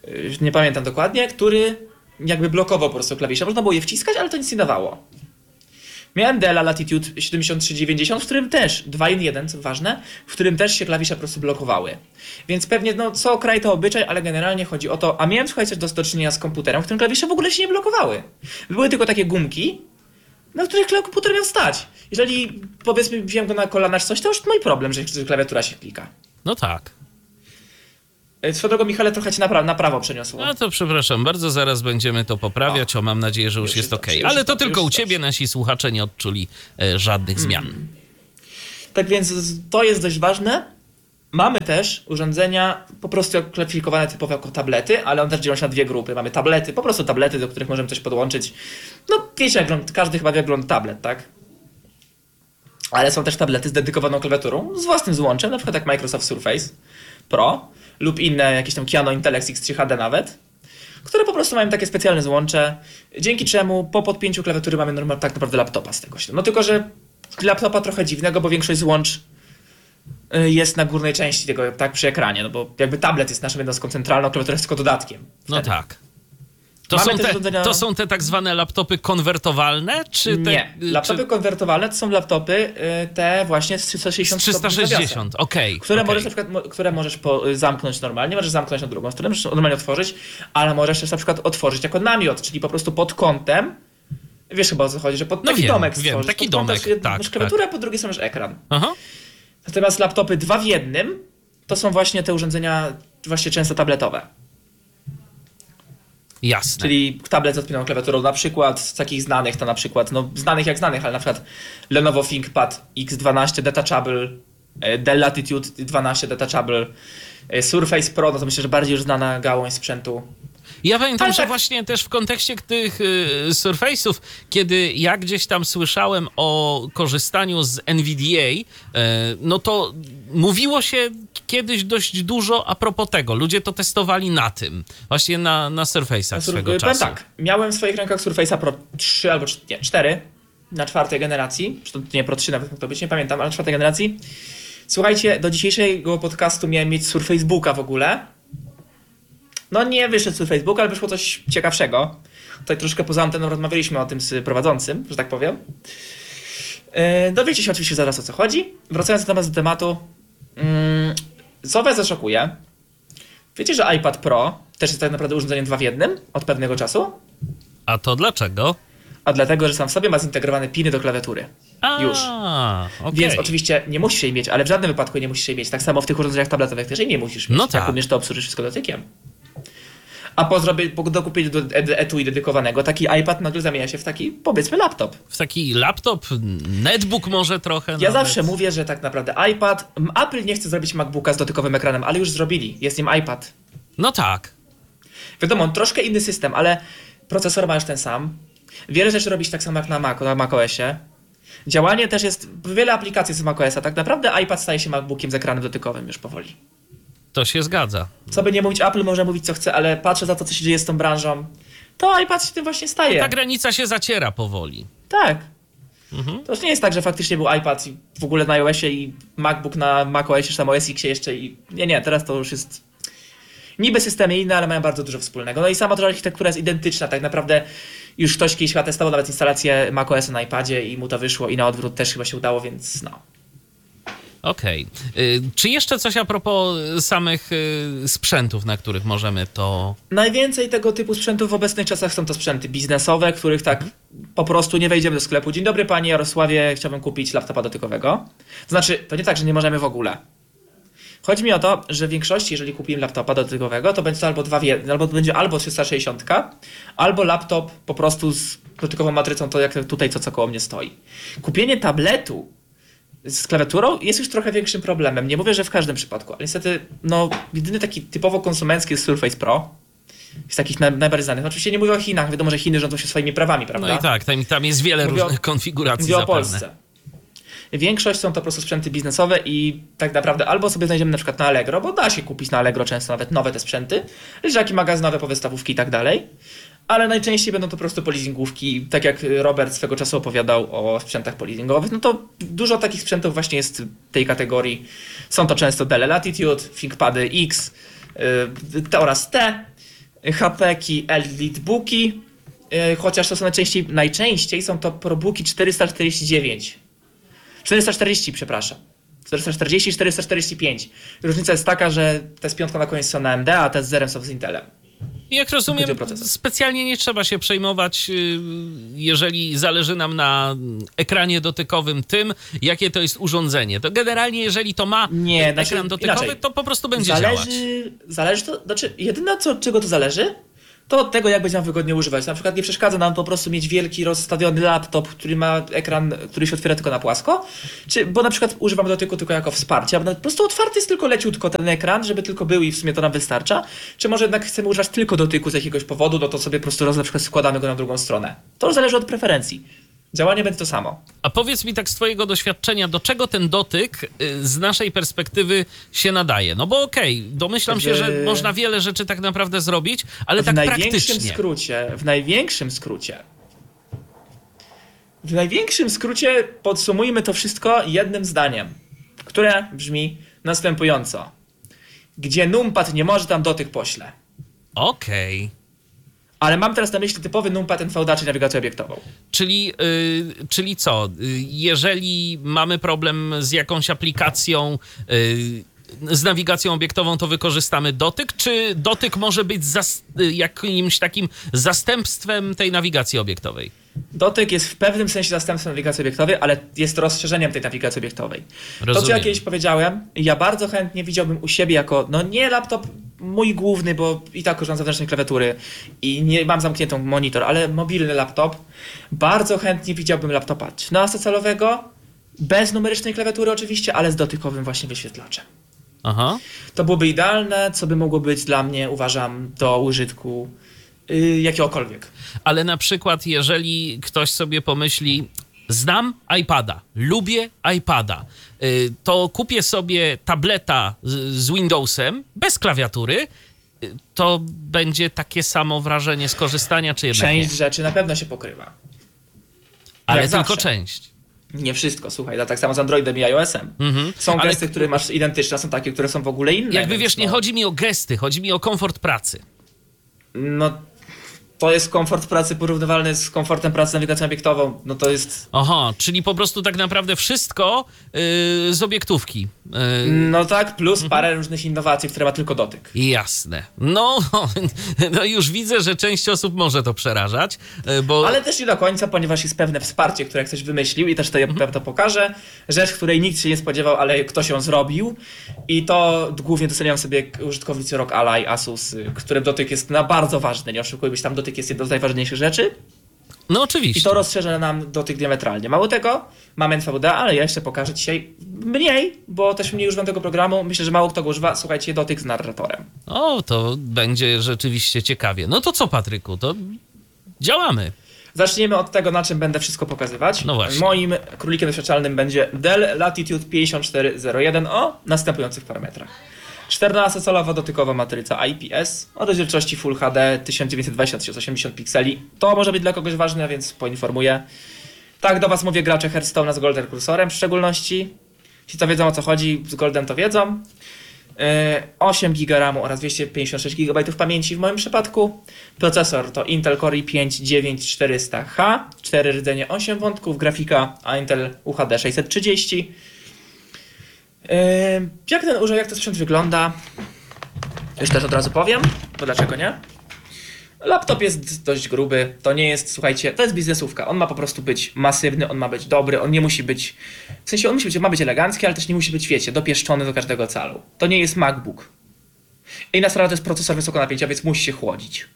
nie pamiętam dokładnie, który jakby blokował po prostu klawisze. Można było je wciskać, ale to nic nie dawało. Miałem Della Latitude siedemdziesiąt trzy dziewięćdziesiąt, w którym też, dwa in jeden, co ważne, w którym też się klawisze po prostu blokowały. Więc pewnie, no co kraj to obyczaj, ale generalnie chodzi o to, a miałem słuchajcie do, do czynienia z komputerem, w którym klawisze w ogóle się nie blokowały. Były tylko takie gumki, na których komputer miał stać. Jeżeli powiedzmy wziąłem go na kolana czy coś, to już mój problem, że, że klawiatura się klika. No tak. Swoją drogą, Michale, trochę ci na, pra- na prawo przeniosło. No to przepraszam bardzo, zaraz będziemy to poprawiać. O, mam nadzieję, że już, już jest ok. Ale to tylko u ciebie, nasi słuchacze nie odczuli e, żadnych zmian. Hmm. Tak więc to jest dość ważne. Mamy też urządzenia po prostu klasyfikowane typowo jako tablety, ale one też dzielą się na dwie grupy. Mamy tablety, po prostu tablety, do których możemy coś podłączyć. No wiecie, jak wygląda, każdy chyba wie, jak wygląda tablet, tak? Ale są też tablety z dedykowaną klawiaturą, z własnym złączem, na przykład jak Microsoft Surface Pro lub inne, jakieś tam Kiano Intellex X trzy H D nawet, które po prostu mają takie specjalne złącze, dzięki czemu po podpięciu klawiatury mamy normal, tak naprawdę laptopa z tego się. No tylko, że laptopa trochę dziwnego, bo większość złącz jest na górnej części tego, tak, przy ekranie, no bo jakby tablet jest naszą jednostką centralną, klawiatura jest tylko dodatkiem. No wtedy. tak. To są, te, urządzenia... to są te tak zwane laptopy konwertowalne? Czy te, nie, laptopy czy... konwertowalne to są laptopy te właśnie z trzysta sześćdziesiąt. Z trzysta sześćdziesiąt, okej. Okay, które, okay. możesz na przykład, które możesz po, zamknąć normalnie, możesz zamknąć na drugą stronę, możesz normalnie otworzyć, ale możesz też na przykład otworzyć jako namiot, czyli po prostu pod kątem. Wiesz chyba o co chodzi, że pod no taki wiem, domek wiem, stworzysz. taki pod domek, kątem, tak. Masz klawiaturę, tak. a po drugiej stronie masz ekran. Aha. Natomiast laptopy dwa w jednym to są właśnie te urządzenia właśnie często tabletowe. Jasne. Czyli tablet z odpinaną klawiaturą, na przykład z takich znanych, to na przykład, no znanych jak znanych, ale na przykład Lenovo ThinkPad X dwanaście Detachable, Dell Latitude dwanaście Detachable, Surface Pro, no to myślę, że bardziej już znana gałąź sprzętu. Ja pamiętam, ale że tak. właśnie też w kontekście tych y, Surface'ów, kiedy ja gdzieś tam słyszałem o korzystaniu z N V D A, y, no to mówiło się kiedyś dość dużo a propos tego. Ludzie to testowali na tym, właśnie na, na Surface'ach swego Sur- czasu. Tak, miałem w swoich rękach Surface'a Pro trzy albo nie, cztery na czwartej generacji, czy to nie Pro trzy nawet to być, nie pamiętam, ale czwartej generacji. Słuchajcie, do dzisiejszego podcastu miałem mieć Surfacebooka w ogóle. No nie wyszedł z Facebooka, ale wyszło coś ciekawszego. Tutaj troszkę poza anteną rozmawialiśmy o tym z prowadzącym, że tak powiem. Yy, dowiecie się oczywiście zaraz o co chodzi. Wracając natomiast do tematu, yy, co was zaszokuje? Wiecie, że iPad Pro też jest tak naprawdę urządzeniem dwa w jednym od pewnego czasu? A to dlaczego? A dlatego, że sam w sobie ma zintegrowane piny do klawiatury. A, Już. Okay. Więc oczywiście nie musisz jej mieć, ale w żadnym wypadku nie musisz jej mieć. Tak samo w tych urządzeniach tabletowych też jej nie musisz mieć. No tak. Jak umiesz, to obsłużysz wszystko dotykiem. A po, zrobię, po dokupieniu do etui dedykowanego, taki iPad nagle zamienia się w taki, powiedzmy, laptop. W taki laptop, netbook może trochę Ja nawet. zawsze mówię, że tak naprawdę iPad, Apple nie chce zrobić MacBooka z dotykowym ekranem, ale już zrobili. Jest nim iPad. No tak. Wiadomo, troszkę inny system, ale procesor ma już ten sam. Wiele rzeczy robić tak samo jak na Mac, na macOSie. Działanie też jest, wiele aplikacji z macOSa. Tak naprawdę iPad staje się MacBookiem z ekranem dotykowym już powoli. To się zgadza. Co by nie mówić, Apple może mówić co chce, ale patrzę za to, co się dzieje z tą branżą, to iPad się tym właśnie staje. Ta granica się zaciera powoli. Tak. Mhm. To już nie jest tak, że faktycznie był iPad i w ogóle na iOSie i MacBook na macOSie, czy tam O S X-ie jeszcze i... Nie, nie, teraz to już jest... Niby systemy inne, ale mają bardzo dużo wspólnego. No i sama ta architektura jest identyczna. Tak naprawdę już ktoś kiedyś chyba testował nawet instalację macOS na iPadzie i mu to wyszło i na odwrót też chyba się udało, więc no. Okej. Okay. Czy jeszcze coś a propos samych y, sprzętów, na których możemy to... Najwięcej tego typu sprzętów w obecnych czasach są to sprzęty biznesowe, których tak po prostu nie wejdziemy do sklepu. Dzień dobry panie Jarosławie, chciałbym kupić laptopa dotykowego. Znaczy, to nie tak, że nie możemy w ogóle. Chodzi mi o to, że w większości, jeżeli kupimy laptopa dotykowego, to będzie to albo dwa w jednym, albo będzie albo trzysta sześćdziesiąt, albo laptop po prostu z dotykową matrycą, to jak tutaj co, co koło mnie stoi. Kupienie tabletu z klawiaturą jest już trochę większym problemem. Nie mówię, że w każdym przypadku, ale niestety no, jedyny taki typowo konsumencki jest Surface Pro. Z takich naj, najbardziej znanych. Oczywiście nie mówię o Chinach, wiadomo, że Chiny rządzą się swoimi prawami, prawda? No i tak, tam, tam jest wiele mówię różnych o, konfiguracji mówię zapewne. o Polsce. Większość są to po prostu sprzęty biznesowe i tak naprawdę albo sobie znajdziemy na przykład na Allegro, bo da się kupić na Allegro często nawet nowe te sprzęty, leżaki magazynowe po wystawówki i tak dalej, ale najczęściej będą to po prostu poleasingówki, tak jak Robert swego czasu opowiadał o sprzętach poleasingowych, no to dużo takich sprzętów właśnie jest w tej kategorii. Są to często Dell Latitude, ThinkPady X yy, oraz T, hapeki, elitebooki, yy, chociaż to są najczęściej, najczęściej są to ProBooki czterysta czterdzieści dziewięć. czterysta czterdzieści, przepraszam. czterysta czterdzieści, czterysta czterdzieści pięć. Różnica jest taka, że te z piątką na koniec są na A M D, a te z zerem są z Intelem. Jak rozumiem, specjalnie nie trzeba się przejmować, jeżeli zależy nam na ekranie dotykowym tym, jakie to jest urządzenie. To generalnie, jeżeli to ma nie, ekran znaczy, dotykowy, inaczej. to po prostu będzie zależy, działać. Zależy to, znaczy jedyne co, od czego to zależy, to od tego, jak będzie nam wygodnie używać. Na przykład nie przeszkadza nam po prostu mieć wielki, rozstawiony laptop, który ma ekran, który się otwiera tylko na płasko, czy, bo na przykład używamy dotyku tylko jako wsparcia, bo po prostu otwarty jest tylko leciutko ten ekran, żeby tylko był i w sumie to nam wystarcza, czy może jednak chcemy używać tylko dotyku z jakiegoś powodu, no to sobie po prostu roz, na przykład składamy go na drugą stronę. To już zależy od preferencji. Działanie będzie to samo. A powiedz mi tak z twojego doświadczenia, do czego ten dotyk z naszej perspektywy się nadaje? No bo okej, okay, domyślam w... się, że można wiele rzeczy tak naprawdę zrobić, ale w tak największym praktycznie. Skrócie, w największym skrócie, w największym skrócie podsumujmy to wszystko jednym zdaniem, które brzmi następująco. Gdzie numpad nie może, tam dotyk pośle. Okej. Okay. Ale mam teraz na myśli typowy numpad N V D A, czy nawigację obiektową. Czyli, yy, czyli co? Jeżeli mamy problem z jakąś aplikacją, yy, z nawigacją obiektową, to wykorzystamy dotyk? Czy dotyk może być zas- jakimś takim zastępstwem tej nawigacji obiektowej? Dotyk jest w pewnym sensie zastępstwem nawigacji obiektowej, ale jest rozszerzeniem tej nawigacji obiektowej. Rozumiem. To, co ja kiedyś powiedziałem, ja bardzo chętnie widziałbym u siebie jako, no nie laptop mój główny, bo i tak korzystam z zewnętrznej klawiatury i nie mam zamkniętą monitor, ale mobilny laptop. Bardzo chętnie widziałbym laptopa trzynastocalowego, bez numerycznej klawiatury oczywiście, ale z dotykowym właśnie wyświetlaczem. Aha. To byłoby idealne, co by mogło być dla mnie, uważam, do użytku yy, jakiegokolwiek. Ale na przykład, jeżeli ktoś sobie pomyśli, znam iPada, lubię iPada, yy, to kupię sobie tableta z, z Windowsem bez klawiatury, yy, to będzie takie samo wrażenie skorzystania, czy jednak Część nie? rzeczy na pewno się pokrywa. Ale Jak tylko zawsze. część. Nie wszystko, słuchaj, tak samo z Androidem i iOS-em. Mhm. Są Ale gesty, które masz identyczne, są takie, które są w ogóle inne. jakby więc wiesz, nie no, chodzi mi o gesty, chodzi mi o komfort pracy. No, to jest komfort pracy porównywalny z komfortem pracy z nawigacją obiektową. No to jest... Aha, czyli po prostu tak naprawdę wszystko yy, z obiektówki. Yy, No tak, plus parę różnych innowacji, które ma tylko dotyk. Jasne. No, no już widzę, że część osób może to przerażać, yy, bo... Ale też nie do końca, ponieważ jest pewne wsparcie, które ktoś wymyślił i też to ja mhm. to pokażę. Rzecz, której nikt się nie spodziewał, ale ktoś ją zrobił. I to głównie doceniam sobie użytkownicy ROG Ally, Asus, którym dotyk jest na bardzo ważny. Nie oszukujmy się, tam dotyk jest jedną z najważniejszych rzeczy. No oczywiście. I to rozszerza nam dotyk diametralnie. Mało tego, mam N V D A, ale ja jeszcze pokażę dzisiaj mniej, bo też mniej używam tego programu. Myślę, że mało kto go używa. Słuchajcie, dotyk z narratorem. O, to będzie rzeczywiście ciekawie. No to co, Patryku, to działamy. Zaczniemy od tego, na czym będę wszystko pokazywać. No właśnie. Moim królikiem doświadczalnym będzie Dell Latitude pięćdziesiąt cztery zero jeden o następujących parametrach. czternastocalowa dotykowa matryca I P S o rozdzielczości Full H D tysiąc dziewięćset dwadzieścia na tysiąc osiemdziesiąt pikseli. To może być dla kogoś ważne, więc poinformuję. Tak do Was mówię, gracze Hearthstone'a z Golden Cursorem w szczególności. Ci, co wiedzą, o co chodzi, z Golden to wiedzą. osiem giga ramu oraz dwieście pięćdziesiąt sześć gigabajtów pamięci w moim przypadku. Procesor to Intel Core i pięć dziewięć tysiąc czterysta H, cztery rdzenie, osiem wątków, grafika a Intel U H D sześćset trzydzieści. Jak ten urząd, jak to sprzęt wygląda? Już też od razu powiem, bo dlaczego nie? Laptop jest dość gruby, to nie jest, słuchajcie, to jest biznesówka. On ma po prostu być masywny, on ma być dobry, on nie musi być, w sensie on musi być, ma być elegancki, ale też nie musi być, wiecie, dopieszczony do każdego calu. To nie jest MacBook. Inna strona to jest procesor wysokonapięcia, więc musi się chłodzić.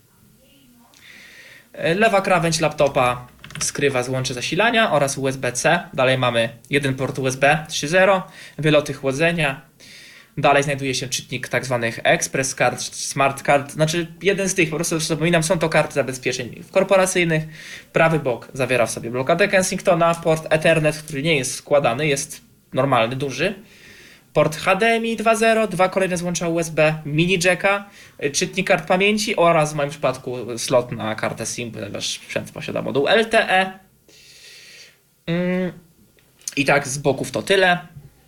Lewa krawędź laptopa skrywa złącze zasilania oraz U S B C. Dalej mamy jeden port U S B trzy zero, wyloty chłodzenia. Dalej znajduje się czytnik tak zwanych Express Card, Smart Card, znaczy jeden z tych, po prostu zapominam, są to karty zabezpieczeń korporacyjnych. Prawy bok zawiera w sobie blokadę Kensingtona, port Ethernet, który nie jest składany, jest normalny, duży. Port H D M I dwa zero, dwa kolejne złącza U S B, mini jacka, czytnik kart pamięci oraz w moim przypadku slot na kartę SIM, ponieważ sprzęt posiada moduł L T E. I tak z boków to tyle.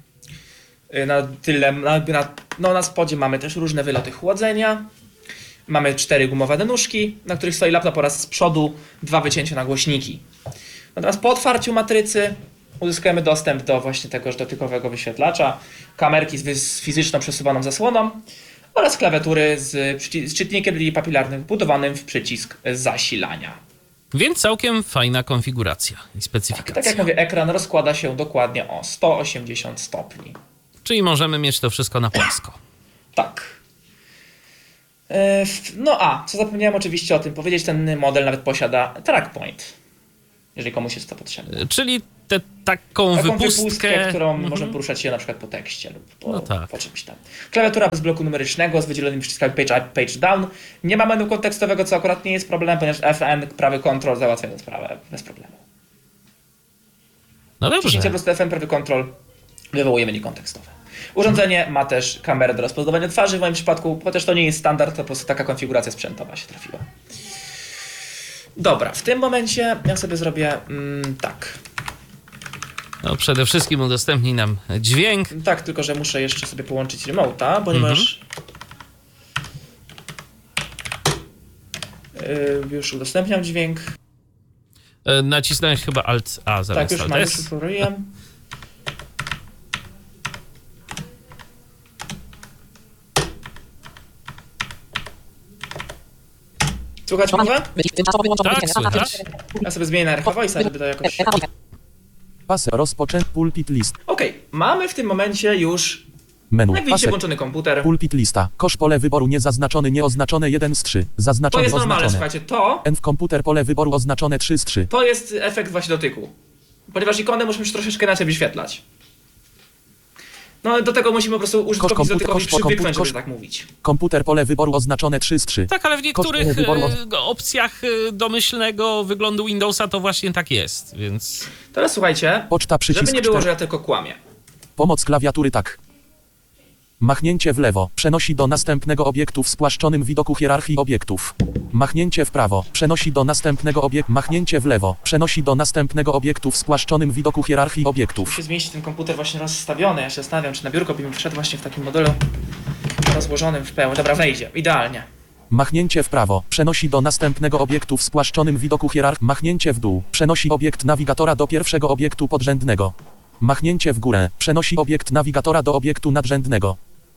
Na tyle, na, na, no na spodzie mamy też różne wyloty chłodzenia. mamy cztery gumowe nóżki, na których stoi laptop oraz z przodu dwa wycięcia na głośniki. Natomiast po otwarciu matrycy uzyskujemy dostęp do właśnie tegoż dotykowego wyświetlacza, kamerki z, z fizyczną przesuwaną zasłoną oraz klawiatury z, z czytnikiem linii papilarnych wbudowanym w przycisk zasilania. Więc całkiem fajna konfiguracja i specyfikacja. Tak, tak jak mówię, ekran rozkłada się dokładnie o sto osiemdziesiąt stopni. Czyli możemy mieć to wszystko na płasko. Tak. No a, co zapomniałem oczywiście o tym powiedzieć, ten model nawet posiada trackpoint, jeżeli komuś jest to potrzebne. Czyli te, taką, Taką wypustkę, wypustkę, którą mhm. możemy poruszać się na przykład po tekście lub po, No tak. po czymś tam. Klawiatura bez bloku numerycznego z wydzielonymi przyciskami page up, page down. Nie ma menu kontekstowego, co akurat nie jest problemem, ponieważ F N, prawy control załatwiają sprawę bez problemu. No Wciśnięcie po dobrze. prostu F N, prawy control wywołuje menu kontekstowe. Urządzenie ma też kamerę do rozpoznawania twarzy w moim przypadku, chociaż to nie jest standard, to po prostu taka konfiguracja sprzętowa się trafiła. Dobra, w tym momencie ja sobie zrobię mm, tak. No, przede wszystkim udostępnij nam dźwięk. Tak, tylko że muszę jeszcze sobie połączyć remote'a, ponieważ mhm. yy, już udostępniam dźwięk. E, nacisnąłeś chyba Alt A zamiast Tak, już Alt mam, S. już uporoiłem. Słuchać mowę? Tak, słychać. Ja sobie zmienię na R H Voice'a, żeby to jakoś... Pas rozpoczęty pulpit list. Okej, okay. Mamy w tym momencie już, Menu. jak widzicie, Pasek. włączony komputer. Pulpit lista. Kosz pole wyboru niezaznaczony, nieoznaczone jeden z trzy. To Zaznaczone, jest normalne, oznaczone. słuchajcie, to, N w komputer pole wyboru oznaczone trzy z trzy. to jest efekt właśnie dotyku. Ponieważ ikonę musimy już troszeczkę inaczej wyświetlać. No do tego musimy po prostu użytkownik komputer- dotykowi kosz- komputer- przywyknąć, żeby kosz- tak mówić. Komputer pole wyboru oznaczone trzy z trzy. Tak, ale w niektórych pole wyboru- e, opcjach e, domyślnego wyglądu Windowsa to właśnie tak jest, więc... Teraz słuchajcie, Poczta przycisk żeby nie było, cztery. że ja tylko kłamię. Pomoc klawiatury tak. Machnięcie w lewo przenosi do następnego obiektu w spłaszczonym widoku hierarchii obiektów. Machnięcie w prawo przenosi do następnego obiektu. Machnięcie w lewo przenosi do następnego obiektu w spłaszczonym widoku hierarchii obiektów. Musi zmieścić ten komputer właśnie rozstawiony. Ja się zastanawiam, czy na biurko by mi wszedł właśnie w takim modelu rozłożonym w pełni. Dobra, wejdzie. Idealnie. Machnięcie w prawo przenosi do następnego obiektu w spłaszczonym widoku hierarchii. Machnięcie w dół przenosi obiekt nawigatora do pierwszego obiektu podrzędnego. Machnięcie w górę przenosi obiekt nawigatora do obiektu nadrzędnego.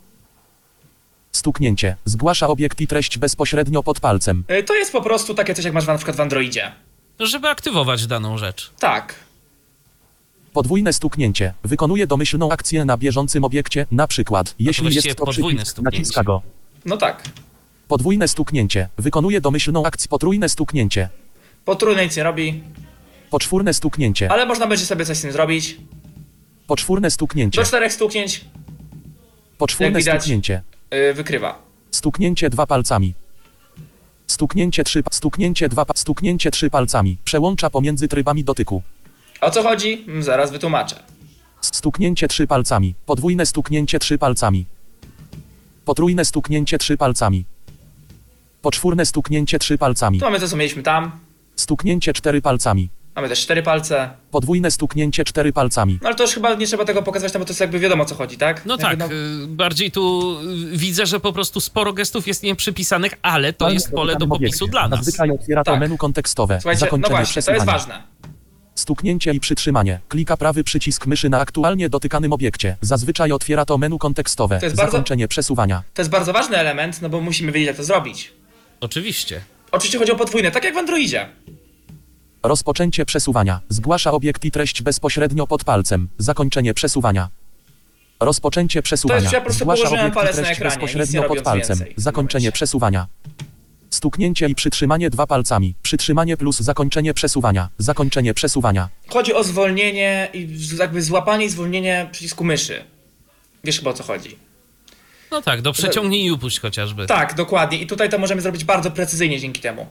Stuknięcie zgłasza obiekt i treść bezpośrednio pod palcem. Yy, To jest po prostu takie coś, jak masz na przykład w Androidzie. Żeby aktywować daną rzecz. Tak. Podwójne stuknięcie wykonuje domyślną akcję na bieżącym obiekcie, na przykład jeśli właściwie jest to podwójne przycisk, stuknięcie. naciska go. No tak. Podwójne stuknięcie wykonuje domyślną akcję. Potrójne stuknięcie. Potrójne nic nie robi, Poczwórne stuknięcie. ale można będzie sobie coś z tym zrobić. Poczwórne stuknięcie. Do czterech stuknięć Poczwórne jak widać. stuknięcie. yy, wykrywa. Stuknięcie dwa palcami. Stuknięcie trzy, stuknięcie dwa, pa- stuknięcie trzy palcami. Przełącza pomiędzy trybami dotyku. O co chodzi? Mm, Zaraz wytłumaczę. Stuknięcie trzy palcami. Podwójne stuknięcie trzy palcami. Potrójne stuknięcie trzy palcami. Poczwórne stuknięcie trzy palcami. Tu mamy to, co mieliśmy tam. Stuknięcie cztery palcami. Mamy też cztery palce. Podwójne stuknięcie cztery palcami. No ale to już chyba nie trzeba tego pokazywać, no bo to jest jakby wiadomo, o co chodzi, tak? No Jakby tak, y, bardziej tu y, widzę, że po prostu sporo gestów jest nieprzypisanych, ale to jest pole do popisu dla nas. Zazwyczaj otwiera to Tak. menu kontekstowe. Słuchajcie, no Zakończenie właśnie, to jest przesuwania. ważne. Stuknięcie i przytrzymanie. Klika prawy przycisk myszy na aktualnie dotykanym obiekcie. Zazwyczaj otwiera to menu kontekstowe. To jest bardzo- Zakończenie przesuwania. To jest bardzo ważny element, no bo musimy wiedzieć, jak to zrobić. Oczywiście. Oczywiście chodzi o podwójne, tak jak w Androidzie. Rozpoczęcie przesuwania. Zgłasza obiekt i treść bezpośrednio pod palcem. Zakończenie przesuwania. Rozpoczęcie przesuwania. ja po prostu Zgłasza położyłem obiekt i palec na treść ekranie, nic bezpośrednio nie pod robiąc palcem. więcej w tym Zakończenie momencie. przesuwania. Stuknięcie i przytrzymanie dwa palcami. Przytrzymanie plus zakończenie przesuwania. Zakończenie przesuwania. Chodzi o zwolnienie i jakby złapanie i zwolnienie przycisku myszy. Wiesz chyba, o co chodzi. No tak, do przeciągnij i upuść chociażby. Tak, dokładnie. I tutaj to możemy zrobić bardzo precyzyjnie dzięki temu.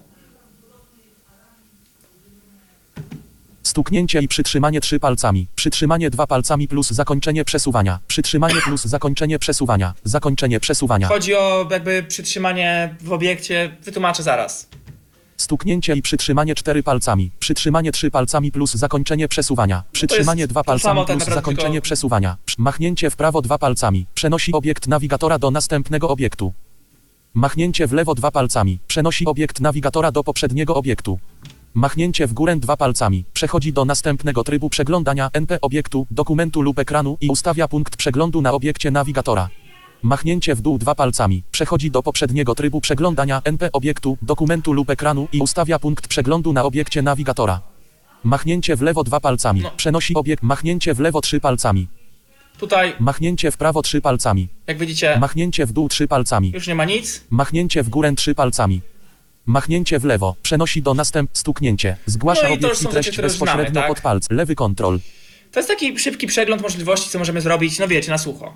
Stuknięcie i przytrzymanie trzy palcami. Przytrzymanie dwa palcami plus zakończenie przesuwania. Przytrzymanie plus zakończenie przesuwania. Zakończenie przesuwania. Chodzi o jakby przytrzymanie w obiekcie. Wytłumaczę zaraz. Stuknięcie i przytrzymanie cztery palcami. Przytrzymanie trzy palcami plus zakończenie przesuwania. Przytrzymanie dwa to palcami samo tak plus naprawdę, zakończenie Machnięcie w lewo dwa palcami. Przenosi obiekt nawigatora do poprzedniego obiektu. Machnięcie w górę dwa palcami. Przechodzi do następnego trybu przeglądania N P obiektu, dokumentu lub ekranu i ustawia punkt przeglądu na obiekcie nawigatora. Machnięcie w dół dwa palcami. Przechodzi do poprzedniego trybu przeglądania N P obiektu, dokumentu lub ekranu i ustawia punkt przeglądu na obiekcie nawigatora. Machnięcie w lewo dwa palcami. No. Przenosi obiekt. Machnięcie w lewo trzy palcami. Tutaj, Machnięcie w prawo trzy palcami. jak widzicie, Machnięcie w dół trzy palcami. już nie ma nic. Machnięcie w górę trzy palcami. Machnięcie w lewo. Przenosi do następ. Stuknięcie. Zgłasza No i to już obiekt i są treść rzeczy, które już bezpośrednio znamy, tak? pod palc. Lewy kontrol. To jest taki szybki przegląd możliwości, co możemy zrobić, no wiecie, na sucho.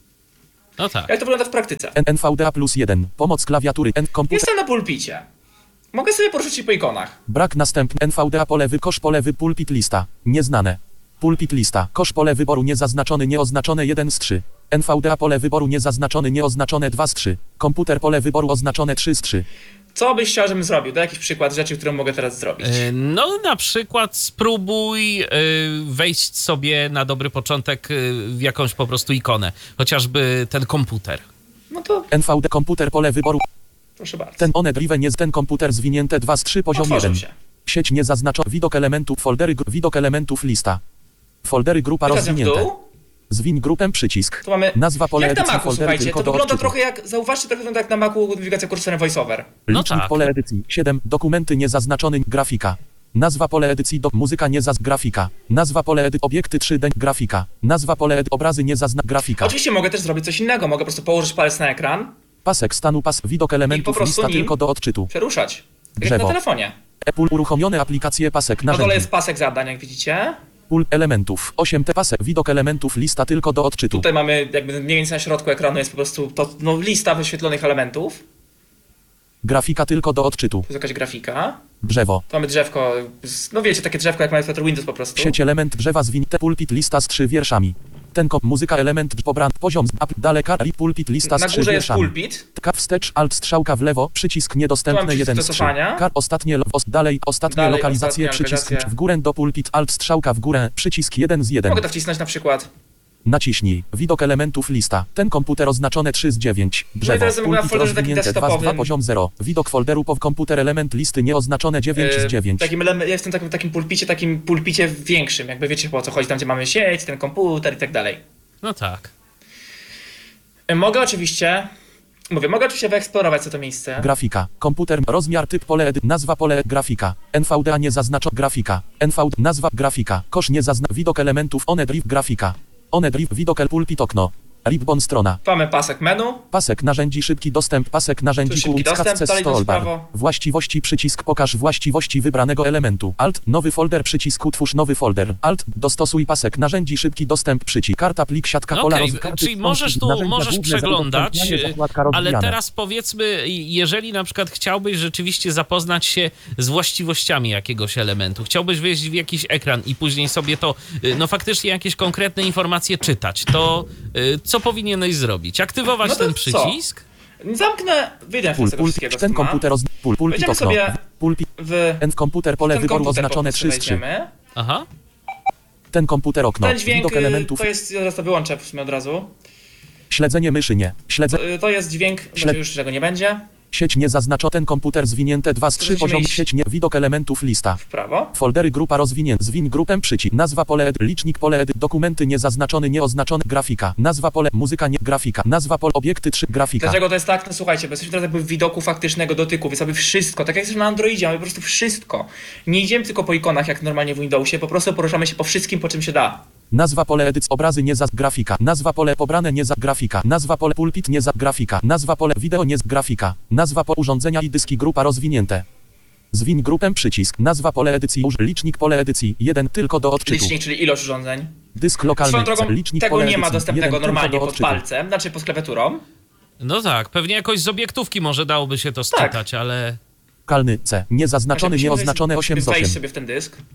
No tak. Jak to wygląda w praktyce? N V D A plus jeden. Pomoc klawiatury. N komputer. Jestem na pulpicie. Mogę sobie poruszyć się po ikonach. Brak następny. N V D A pole wy. Kosz pole wy. Pulpit lista. Nieznane. Pulpit lista. Kosz pole wyboru niezaznaczony nieoznaczone jeden z trzy. N V D A pole wyboru niezaznaczony nieoznaczone dwa z trzy. Komputer pole wyboru oznaczone trzy z trzy. Co byś chciał, żebym zrobił? To jakiś przykład rzeczy, którą mogę teraz zrobić. E, No na przykład spróbuj e, wejść sobie na dobry początek e, w jakąś po prostu ikonę. Chociażby ten komputer. No to N V D komputer pole wyboru. proszę bardzo. Ten one driven jest ten komputer zwinięte dwa z trzy poziom Otworzył jeden. się. Sieć niezaznaczona. Widok elementów foldery. gr- Widok elementów lista. Foldery grupa Teraz w rozwinięte. dół. Zwiń grupę przycisk. Tu mamy... Nazwa pole Jak na edycji Macu, foldery słuchajcie, tylko to do wygląda odczytu. trochę jak... Zauważcie, trochę wygląda jak na Macu nawigacja kursorem VoiceOver. No Licznik tak. pole edycji. siedem. Dokumenty niezaznaczony. Grafika. Nazwa pole edycji do muzyka niezaz grafika. Nazwa pole edycji obiekty trzy D grafika. Nazwa pole edycji obrazy niezazna grafika. Oczywiście mogę też zrobić coś innego. Mogę po prostu położyć palec na ekran, Pasek stanu pas widok elementów prostu lista nim tylko do odczytu. przeruszać. Jak Drzewo. na telefonie. Apple uruchomione aplikacje pasek Na dole narzędzi. jest pasek zadań, jak widzicie. Pól elementów. osiem T pasek widok elementów lista tylko do odczytu. Tutaj mamy jakby mniej więcej na środku ekranu jest po prostu to, no, lista wyświetlonych elementów. Grafika tylko do odczytu. To jest jakaś grafika. Drzewo. Tu mamy drzewko, z- no wiecie, takie drzewko jak ma Flutter Windows po prostu. Sieć element drzewa zwinięte pulpit lista z trzy wierszami. Ten kop muzyka element pobran poziom z app daleka i pulpit lista z Na trzy górze jest wierszami. pulpit. Tka wstecz alt strzałka w lewo przycisk Tu niedostępne mam przycisk jeden do z trzy. cofania. Kar ostatnie lo- os, dalej ostatnie Dalej, lokalizacje ostatnia przycisk lokalizacja. w górę do pulpit alt strzałka w górę przycisk jeden z jeden. Mogę to wcisnąć na przykład. Naciśnij widok elementów lista. Ten komputer oznaczone trzy z dziewięć. Drzewo. teraz mamy na Pulpit folderze takim rozwinięte dwa z dwa desktopowym. poziom zero. Widok folderu po komputer element listy nieoznaczone dziewięć z Yy, dziewięć. takim elem- ja jestem takim, takim pulpicie, takim pulpicie większym, jakby wiecie po co chodzi, tam gdzie mamy sieć, ten komputer i tak dalej. No tak. Yy, Mogę oczywiście, mówię, mogę oczywiście wyeksplorować co to miejsce. Grafika. Komputer. Rozmiar typ pole edy. Nazwa pole grafika. N V D A nie zaznaczo grafika. N V D nazwa grafika. Kosz nie zazna widok elementów onedriv grafika. Onedriv widok el pulpit okno. Ribbon strona. Tu mamy pasek menu. Pasek narzędzi szybki dostęp. Pasek narzędzi Tu szybki dostęp, Kuckas dalej to jest Toolbar. prawo. Właściwości przycisk pokaż właściwości wybranego elementu. Alt nowy folder przycisk utwórz nowy folder. Alt dostosuj pasek narzędzi szybki dostęp przycisk. Karta plik siatka No pola okej, roz- karty czyli wstąpić, możesz tu narzędzia możesz główne, przeglądać, zakończenie, zakładka ale rozwijane. teraz powiedzmy, jeżeli na przykład chciałbyś rzeczywiście zapoznać się z właściwościami jakiegoś elementu, chciałbyś wejść w jakiś ekran i później sobie to, y, no faktycznie jakieś konkretne informacje czytać, to y, co powinieneś zrobić? Aktywować No to ten co? przycisk? Zamknę, wyjdę Pul, z tego pul, wszystkiego. ten co ma. komputer roz... pul, pulpit Wejdziemy okno. sobie Pulpit W N komputer pole ten wyboru komputer po oznaczone prostu trzy z trzy. wejdziemy. Aha. Ten komputer okno. Ten dźwięk, Widok y, elementów. to jest, zaraz to wyłączę w sumie od razu. Śledzenie myszy nie. Śledzę. To, to jest dźwięk, Śled- znaczy już czego nie będzie. Sieć nie zaznaczo ten komputer zwinięte dwa z trzy Musimy poziom iść- sieć nie. Widok elementów lista. W prawo. Foldery grupa rozwinięta. Zwin grupę przycisk. Nazwa pole edy. Licznik pole edy. Dokumenty niezaznaczony nieoznaczony. Grafika. Nazwa pole. Muzyka nie. Grafika. Nazwa pole. Obiekty trzy. Grafika. Dlaczego to jest tak? No słuchajcie, bo jesteśmy teraz jakby w widoku faktycznego dotyku, więc sobie wszystko, tak jak jesteśmy na Androidzie, mamy po prostu wszystko. Nie idziemy tylko po ikonach jak normalnie w Windowsie, po prostu poruszamy się po wszystkim, po czym się da. Nazwa pole edyc. Obrazy nie za. Grafika. Nazwa pole pobrane nie za. Grafika. Nazwa pole pulpit nie za. Grafika. Nazwa pole wideo nie z. Grafika. Nazwa pole urządzenia i dyski grupa rozwinięte. Zwin grupę przycisk. Nazwa pole edycji. Uż. Licznik pole edycji. jeden tylko do odczytu. Licznik, czyli ilość urządzeń. Dysk lokalny. Swoją drogą, Licznik tego pole nie ma edycji. dostępnego jeden tylko normalnie do pod odczytu. palcem, znaczy pod klawiaturą. No tak, pewnie jakoś z obiektówki może dałoby się to Tak. sczytać, ale... Kalny C. Niezaznaczony, Musimy nieoznaczone wejść- osiem z wejść osiem. sobie w ten dysk.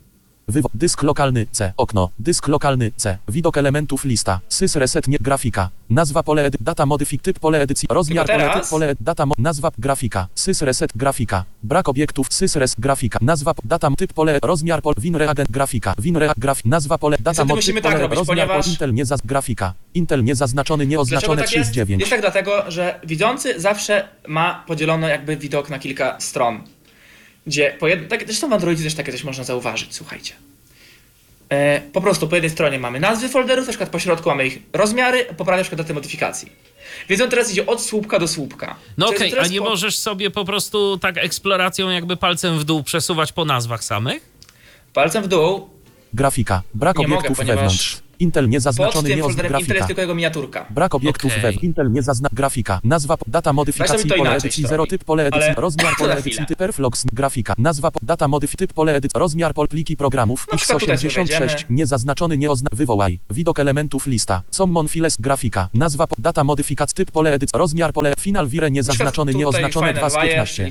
Wywo dysk lokalny C. Okno. Dysk lokalny C. Widok elementów lista. Sys reset nie grafika. Nazwa pole edy data modyfik typ pole edycji. Rozmiar pole typ pole ed data mo nazwa grafika. Sys reset grafika. Brak obiektów. Sys res grafika. Nazwa data typ pole rozmiar pole win reagent grafika. Win reag graf nazwa pole data mod typ pole tak rozmiar ponieważ... pole Intel nie zaz grafika. Intel niezaznaczony nieoznaczone tak trzydzieści dziewięć. Jest? jest tak dlatego, że widzący zawsze ma podzielono jakby widok na kilka stron. Gdzie po jednej, tak, zresztą w Androidzie też takie coś można zauważyć, słuchajcie. E, po prostu po jednej stronie mamy nazwy folderów, na przykład po środku mamy ich rozmiary, po prawej na przykład daty modyfikacji. Więc on teraz idzie od słupka do słupka. No okej, okay, a nie po... możesz sobie po prostu tak eksploracją jakby palcem w dół przesuwać po nazwach samych? Palcem w dół. Grafika. Brak nie obiektów mogę, wewnątrz. Intel niezaznaczony nie oznacza grafika. Intel jest tylko jego miniaturka. Brak obiektów okay. wewnątrz. Intel nie zaznacza grafika. Nazwa data modyfikacji pole edycji zero typ pole edycji ale... rozmiar pole edycji typ perflox grafika. Nazwa data modyfikacji typ pole edycji rozmiar pol pliki programów no, X osiemdziesiąt sześć niezaznaczony nie oznacza wywołaj. Widok elementów lista. Common files grafika. Nazwa data modyfikacji typ pole edycji rozmiar pole final wire niezaznaczony nieoznaczone dwa z piętnaście.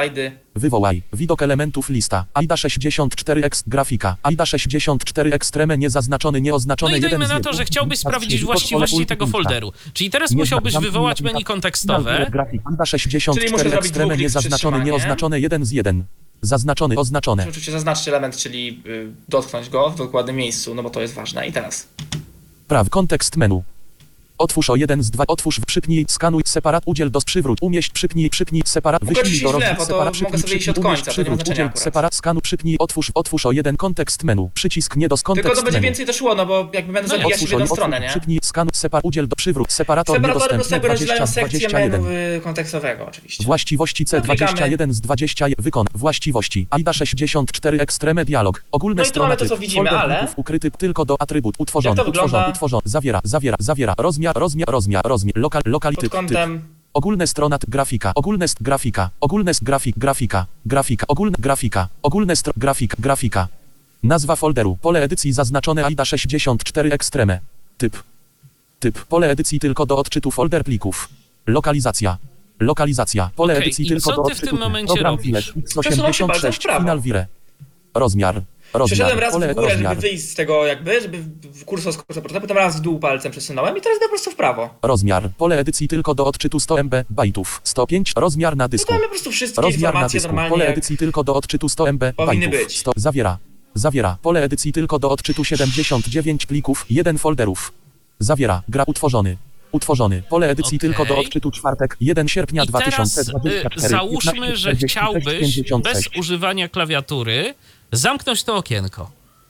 Wywołaj. Widok elementów lista. A I D A sześćdziesiąt cztery X grafika. A I D A sześćdziesiąt cztery Extreme niezaznaczony nieoznaczone jeden. No i dajmy na to, że chciałbyś sprawdzić właściwości tego folderu. Czyli teraz musiałbyś wywołać menu kontekstowe. A I D A sześćdziesiąt cztery Extreme niezaznaczony nieoznaczone jeden z jeden. Zaznaczony, oznaczone. Oczywiście zaznaczcie element, czyli y, dotknąć go w dokładnym miejscu, no bo to jest ważne. I teraz. Praw, kontekst menu. Otwórz o jeden z dwa, otwórz, przypnij, skanuj, separat, udziel do przywróć, umieść, przypnij, przypnij, separat, wyślij do rozdziału, separat, przypnij, przypnij, umieść, przywróć, udziel, separat, skanuj, przypnij, otwórz, otwórz o jeden kontekst menu, przycisk nie do kontekst tylko to będzie menu. więcej to szło, no bo jakby będę zabijać w jedną stronę, nie? Przypnij, skanuj, separat, udziel do przywróć, separator niedostępny dwadzieścia dwadzieścia jeden. kontekstowego oczywiście. Właściwości C dwadzieścia jeden z dwadzieścia jeden, wykon, właściwości, A I D A sześćdziesiąt cztery Extreme dialog, ogólne no strony typ, widzimy, ale... ukryty tylko do atrybut, utworzony, utworzony, utworzony, zawiera, zawiera, zawiera, rozmiar, rozmiar, rozmiar, rozmiar, lokal, lokal, typ, kątem... typ. Ogólne strona, grafika, ogólne st grafika, ogólne st grafik, grafika, grafika, ogólne grafika, ogólne stro grafik, grafika. Nazwa folderu, pole edycji zaznaczone A I D A sześćdziesiąt cztery Extreme. Typ. Typ, pole edycji tylko do odczytu folder plików. Lokalizacja. Lokalizacja, pole okay, edycji tylko do odczytu. Co ty w tym momencie program robisz? X osiemdziesiąt sześć, final wire. Rozmiar. Rozmiar, przeszedłem raz pole, w górę, rozmiar. żeby wyjść z tego jakby, żeby w kursor skrócić, potem raz w dół palcem przesunąłem i teraz idę po prostu w prawo. Rozmiar, pole edycji tylko do odczytu sto megabytów, bajtów, sto pięć, rozmiar na dysku. No to mamy po prostu wszystkie rozmiar informacje na dysku, normalnie pole jak edycji tylko do odczytu sto megabytów, powinny bajtów, być. sto, zawiera, zawiera, pole edycji tylko do odczytu siedemdziesiąt dziewięć plików, jeden folderów. Zawiera, gra utworzony. Utworzony. Pole edycji okay. tylko do odczytu czwartek, pierwszego sierpnia dwa tysiące dwudziestego czwartego. I teraz załóżmy, że chciałbyś bez używania klawiatury zamknąć to okienko.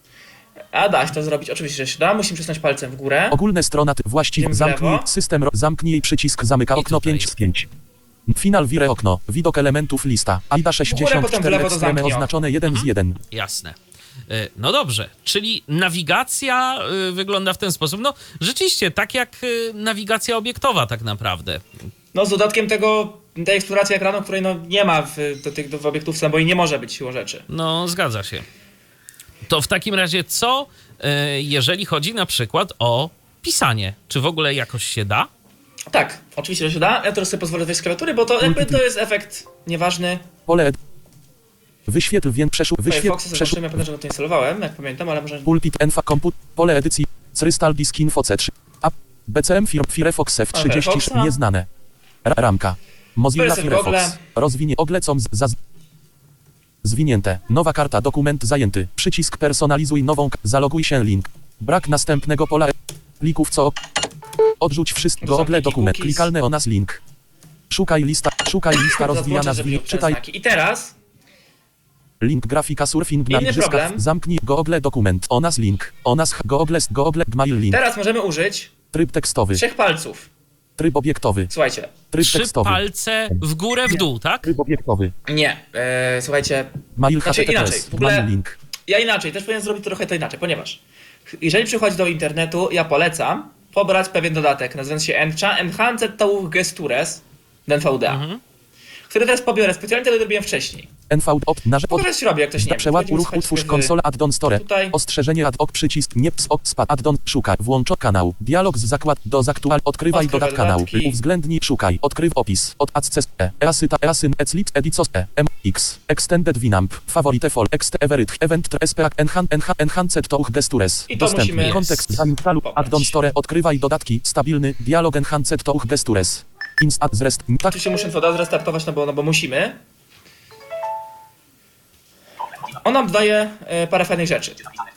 A da się to zrobić, oczywiście, że się da. Musimy przesunąć palcem w górę. Ogólne strona, właściwie zamknij, system, zamknij przycisk, zamyka okno pięć z pięć. Final wire okno, widok elementów lista, A I D A sześćdziesiąt cztery Extreme oznaczone jeden z jeden. Jasne. No dobrze, czyli nawigacja wygląda w ten sposób. No rzeczywiście, tak jak nawigacja obiektowa tak naprawdę. No z dodatkiem tego, tej eksploracji ekranu, której no nie ma w, do tych w obiektówce, bo i nie może być siłą rzeczy. No zgadza się. To w takim razie co, jeżeli chodzi na przykład o pisanie? Czy w ogóle jakoś się da? Tak, oczywiście, że się da. Ja teraz sobie pozwolę wejść z klawiatury, bo to jakby to jest efekt nieważny. Pole wyświetl, więc przeszło, wyświetl, przeszło. Ja pamiętam, że to instalowałem, jak pamiętam, ale może... Pulpit, enfa, komput, pole edycji, Crystal Disk Info C trzy, A, B C M Firm, Firefox F trzydzieści, nieznane. R ramka. Mozilla Firefox. Rozwinie, oglecą, zaz... Zwinięte. Nowa karta, dokument zajęty. Przycisk personalizuj nową, zaloguj się link. Brak następnego pola plików, co... Odrzuć wszystko, ogle dokument, klikalny o nas link. Szukaj lista, szukaj lista rozwijana z czytaj. I teraz... Link grafika surfing na igrzyskach. Zamknij Google dokument. O nas link. O nas Google Google Gmail link. Teraz możemy użyć tryb tekstowy. Trzech palców. Tryb obiektowy. Słuchajcie. Tryb Trzy tekstowy. palce w górę, w dół, tak? Tryb obiektowy. Nie. Eee, słuchajcie. Mail znaczy, H T T P S. inaczej. W ogóle link. Ja inaczej. Też powinien zrobić trochę to inaczej, ponieważ jeżeli przychodzi do internetu, ja polecam pobrać pewien dodatek, nazywający się Enhanced Touch Gestures, D N V D A. Mhm. który teraz pobiorę specjalnie, tego zrobiłem wcześniej. N V op na Pokażę, jak się robi, jak ktoś nie wie. Przeład Wchodzimy, uruch słuchajcie, utwórz sobie konsola addon store. tutaj. Ostrzeżenie ad ok przycisk nie ps ok spad addon szukaj włącz kanał. Dialog z zakład do zaktual odkrywaj Odkrywaj dodat kanał. dodatki. Uwzględnij szukaj odkryw opis od access e easyta easyn eclip edicos e m x extended winamp favorite fol ext everyth event spak enhan enhan enhanced touch gestures. I to Dostępny musimy kontekst zainstalu pobrać. addon store odkrywaj dodatki stabilny dialog enhanced touch gestures. Instat zrest tak Oczywiście muszę woda zrestartować, no bo, no bo musimy. On nam daje e, parę fajnych rzeczy.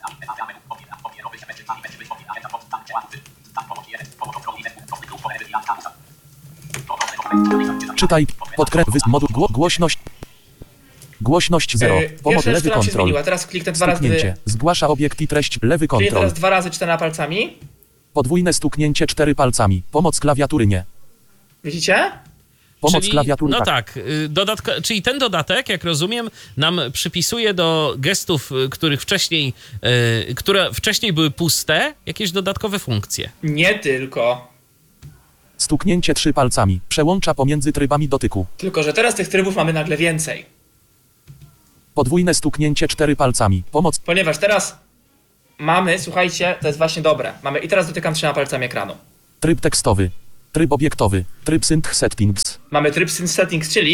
czytaj podkręt wys moduł gło, głośność głośność zero E, pomoc Pierwsza rzecz, lewy która nam się kontrol. zmieniła. Teraz kliknę dwa razy. Stuknięcie. Zgłasza obiekt i treść. Lewy Czyli kontrol. teraz dwa razy czterema palcami. Podwójne stuknięcie cztery palcami. Pomoc klawiatury nie. Widzicie? Pomoc czyli, klawiatury no tak. tak, y, dodatka, czyli ten dodatek, jak rozumiem, nam przypisuje do gestów, y, których wcześniej, y, które wcześniej były puste, jakieś dodatkowe funkcje. Nie tylko. Stuknięcie trzy palcami. Przełącza pomiędzy trybami dotyku. Tylko, że teraz tych trybów mamy nagle więcej. Podwójne stuknięcie cztery palcami. Pomoc Ponieważ teraz mamy, słuchajcie, to jest właśnie dobre. Mamy i teraz dotykam trzema palcami ekranu. tryb tekstowy. Tryb obiektowy. Tryb synth settings. Mamy tryb synth settings, czyli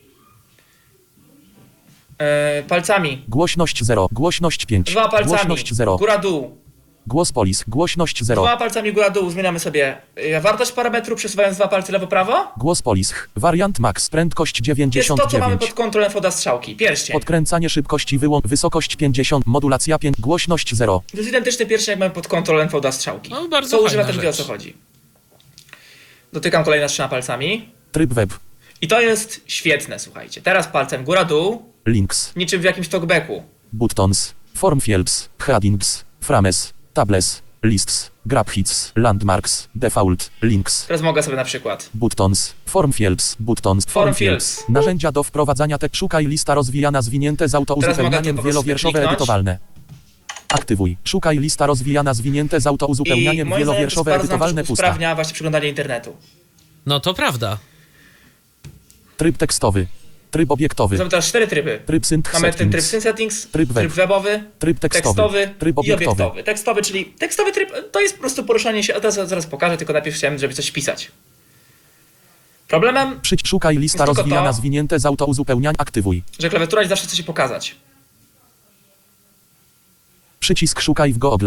yy, palcami. Głośność zero. Głośność pięć. Dwa palcami. Głośność zero. Góra-dół. Głos polis. Głośność zero. Dwa palcami góra-dół zmieniamy sobie yy, wartość parametru, przesuwając dwa palce lewo-prawo. Głos polis. Wariant max. Prędkość Jest dziewięćdziesiąt to, co mamy dziewięć. pod kontrolą foda strzałki. Pierścień. Podkręcanie szybkości wyłącz. Wysokość pięćdziesiąt. Modulacja pięć. Głośność zero. To jest identyczny pierścień, jak mamy pod kontrolą foda strzałki. No, bardzo Co używa, fajna też wie, o rzecz. co chodzi. Dotykam kolejne trzema palcami. Tryb web. I to jest świetne, słuchajcie. Teraz palcem góra-dół, Links. niczym w jakimś talkbacku. Buttons. Form fields. Headings. Frames. Tables. Lists. Grab hits. Landmarks. Default. Links. Teraz mogę sobie na przykład. Buttons. Form fields. Buttons. Form fields. Narzędzia do wprowadzania tekstu. Szukaj lista rozwijana zwinięte z Teraz mogę autouzupełnianiem tu po prostu wielowierszowe kliknąć. edytowalne. Aktywuj. Szukaj lista rozwijana zwinięte z I autouzupełnianiem moim zdaniem to jest wielowierszowe bardzo nam edytowalne też pusta. usprawnia właśnie przeglądanie internetu. No to prawda. Tryb tekstowy. Tryb obiektowy. Mamy teraz cztery tryby. Tryb synth Mamy ten tryb settings. synth settings, Tryb web. tryb webowy, Tryb tekstowy. tekstowy Tryb i obiektowy. obiektowy. Tekstowy, czyli tekstowy tryb to jest po prostu poruszanie się, a teraz zaraz pokażę, tylko najpierw chciałem, żeby coś wpisać. Problemem, Przyć szukaj lista Jest tylko rozwijana to. zwinięte z autouzupełniania. Aktywuj. że klawiatura ci zawsze chce się pokazać. Przycisk szukaj w Google.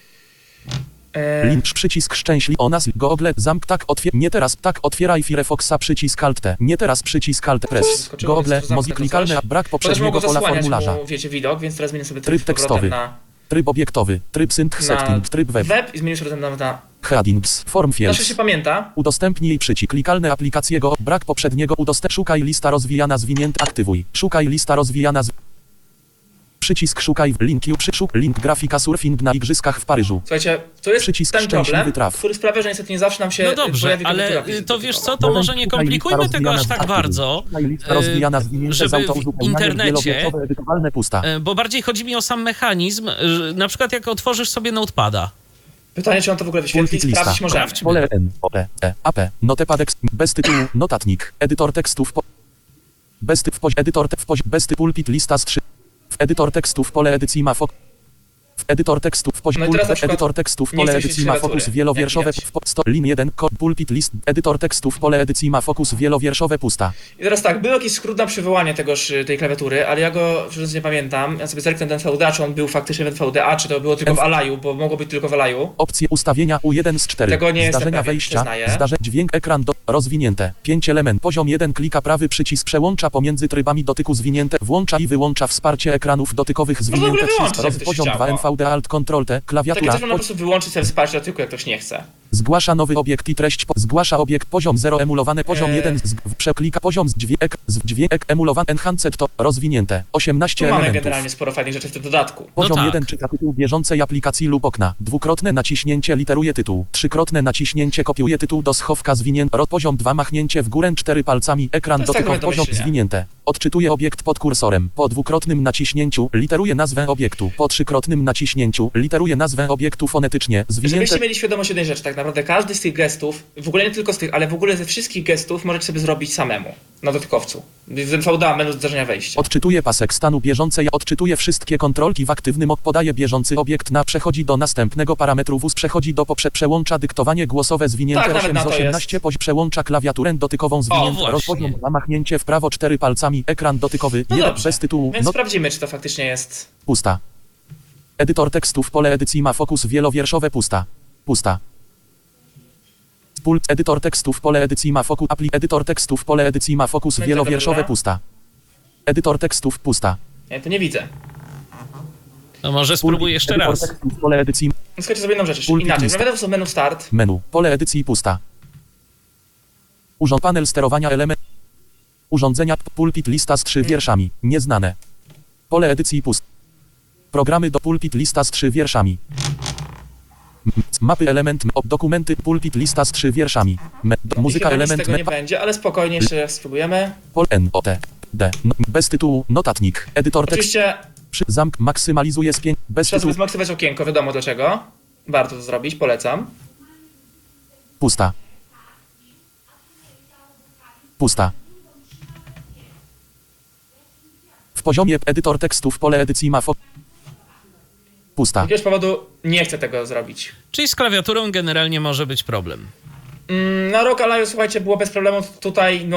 Eee, Link przycisk szczęśliw o nas Google zamk tak otwier nie teraz tak otwieraj Firefoxa przycisk alt T nie teraz przycisk alt press Skoczyło, Google więc to mozi zamknę klikalny to coś. brak Też poprzedniego mogę pola zasłaniać formularza mu, wiecie, widok, więc teraz zmienię sobie Tryb z powrotem tekstowy. na, tryb obiektowy tryb synth na setting tryb web web i zmienię sobie na, na headings form zawsze fields się pamięta. udostępnij przycisk klikalne aplikacje go brak poprzedniego udostęp szukaj lista rozwijana zwinięta aktywuj szukaj lista rozwijana z przycisk szukaj w linki przyszuk link grafika surfing na igrzyskach w Paryżu. Słuchajcie, to jest Przycisk ten szczęśliwy problem, traf. który sprawia, że niestety nie zawsze nam się No dobrze, pojawi ale klawiatura y, to wiesz co, wizytowa. to może nie komplikujmy tego aż tak bardzo, Lista rozwijana zwinięte z żeby w autouzupełnianiem internecie, wielowierszowe edytowalne pusta. y, bo bardziej chodzi mi o sam mechanizm, że na przykład jak otworzysz sobie notepada. Pytanie, czy on to w ogóle wyświetli, Pulpit lista. sprawdzić możemy. Sprawdźmy. Pole N, O, E, E, A, P, notepad, ex- bez tytułu, notatnik, edytor tekstów, po, bez ty, w pozi, edytor, te, w pozi, bez ty, pulpit, lista z trzy, w edytor tekstów, pole edycji ma fok, w edytor tekstów, w pozi, No i pulpit, teraz na przykład edytor tekstów, nie pole chcę edycji świecić ma klawiatury, fokus wielowierszowe, jak widać. w, po, sto, lin jeden, ko, pulpit, list, edytor tekstów, pole edycji ma fokus wielowierszowe, pusta. I teraz tak, był jakiś skrót na przywołanie tegoż, tej klawiatury, ale ja go przecież nie pamiętam. Ja sobie zerknę ten V D A, czy on był faktycznie w N V D A, czy to było tylko w Alaju, bo mogło być tylko w Alaju. Opcje ustawienia U jeden z czterech. Tego nie jestem Zdarzenia pewien, wejścia. przyznaję. Zdarze dźwięk ekran do rozwinięte. pięć element. Poziom jeden klika prawy przycisk przełącza pomiędzy trybami dotyku zwinięte. Włącza i wyłącza wsparcie ekranów dotykowych Można w ogóle zwinięte wyłączyć, przez jak roz ktoś poziom chciał, dwa no. N V D Alt Ctrl T Takie klawiatura. coś można po Po, prostu wyłączyć sobie wsparcie dotyku, jak ktoś nie chce. zgłasza nowy obiekt i treść. Po, zgłasza obiekt poziom zero emulowane poziom Eee. jeden z, w, przeklika poziom z dźwięk z dźwięk emulowany enhanced to rozwinięte. osiemnaście Tu mamy elementów. generalnie sporo fajnych rzeczy w tym dodatku. Poziom tak. jeden czyta tytuł bieżącej aplikacji lub okna. Dwukrotne naciśnięcie literuje tytuł. Trzykrotne naciśnięcie kopiuje tytuł do schowka zwinięte. Rod poziom dwa machnięcie w górę cztery palcami. Ekran To jest tak dotykowy poziom domyślnie. zwinięte. Odczytuje obiekt pod kursorem. Po dwukrotnym naciśnięciu literuje nazwę obiektu. Po trzykrotnym naciśnięciu literuje nazwę obiektu fonetycznie. Zwinięte. Żebyście mieli świadomość jednej rzeczy, tak naprawdę każdy z tych gestów, w ogóle nie tylko z tych, ale w ogóle ze wszystkich gestów możecie sobie zrobić samemu. na dotykowcu. V D A, menu zdarzenia wejścia. Odczytuje pasek stanu bieżącej, odczytuje wszystkie kontrolki w aktywnym, podaje bieżący obiekt na, przechodzi do następnego parametru W U S, przechodzi do poprze, przełącza dyktowanie głosowe zwinięte Tak, nawet osiem na z to osiemnaście, poś, przełącza klawiaturę dotykową zwiniętą, właśnie. rozpoznam machnięcie w prawo cztery palcami, ekran dotykowy, No jeden dobrze, bez tytułu, więc no, sprawdzimy, czy to faktycznie jest... pusta. Edytor tekstów, pole edycji ma fokus wielowierszowe, pusta. Pusta. Pult, edytor tekstów, pole edycji ma fokus, apli, edytor tekstów, pole edycji ma fokus No i wielowierszowe, dobra. pusta. Edytor tekstów, pusta. Ja to nie widzę. No może spróbuj jeszcze Edytor raz. tekstów, pole edycji, No słuchajcie, sobie jedną rzecz jeszcze Pulpit inaczej. list. Wracamy w menu start. menu, pole edycji, pusta. Urząd, panel sterowania, element, urządzenia, pulpit, lista z trzy wierszami, nieznane. Pole edycji, pust. Programy do pulpit, lista z trzy wierszami. M- Mapy, element, m- dokumenty, pulpit, lista z trzy wierszami. Me, do, I muzyka, chyba nic z element, tego nie me, będzie, ale spokojnie, jeszcze raz spróbujemy. pol, n, o, t, d, no, bez tytułu, notatnik, edytor tekst, Oczywiście przy, zamk, maksymalizuje spięć, bez trzeba sobie tytułu, zmaksymować okienko, wiadomo do czego. Warto to zrobić, polecam. pusta. Pusta. W poziomie edytor tekstów, pole edycji ma fo... Pusta. Z jakiegoś powodu nie chcę tego zrobić. Czyli z klawiaturą generalnie może być problem. Mm, na Rock Alliance, słuchajcie, było bez problemu tutaj. No,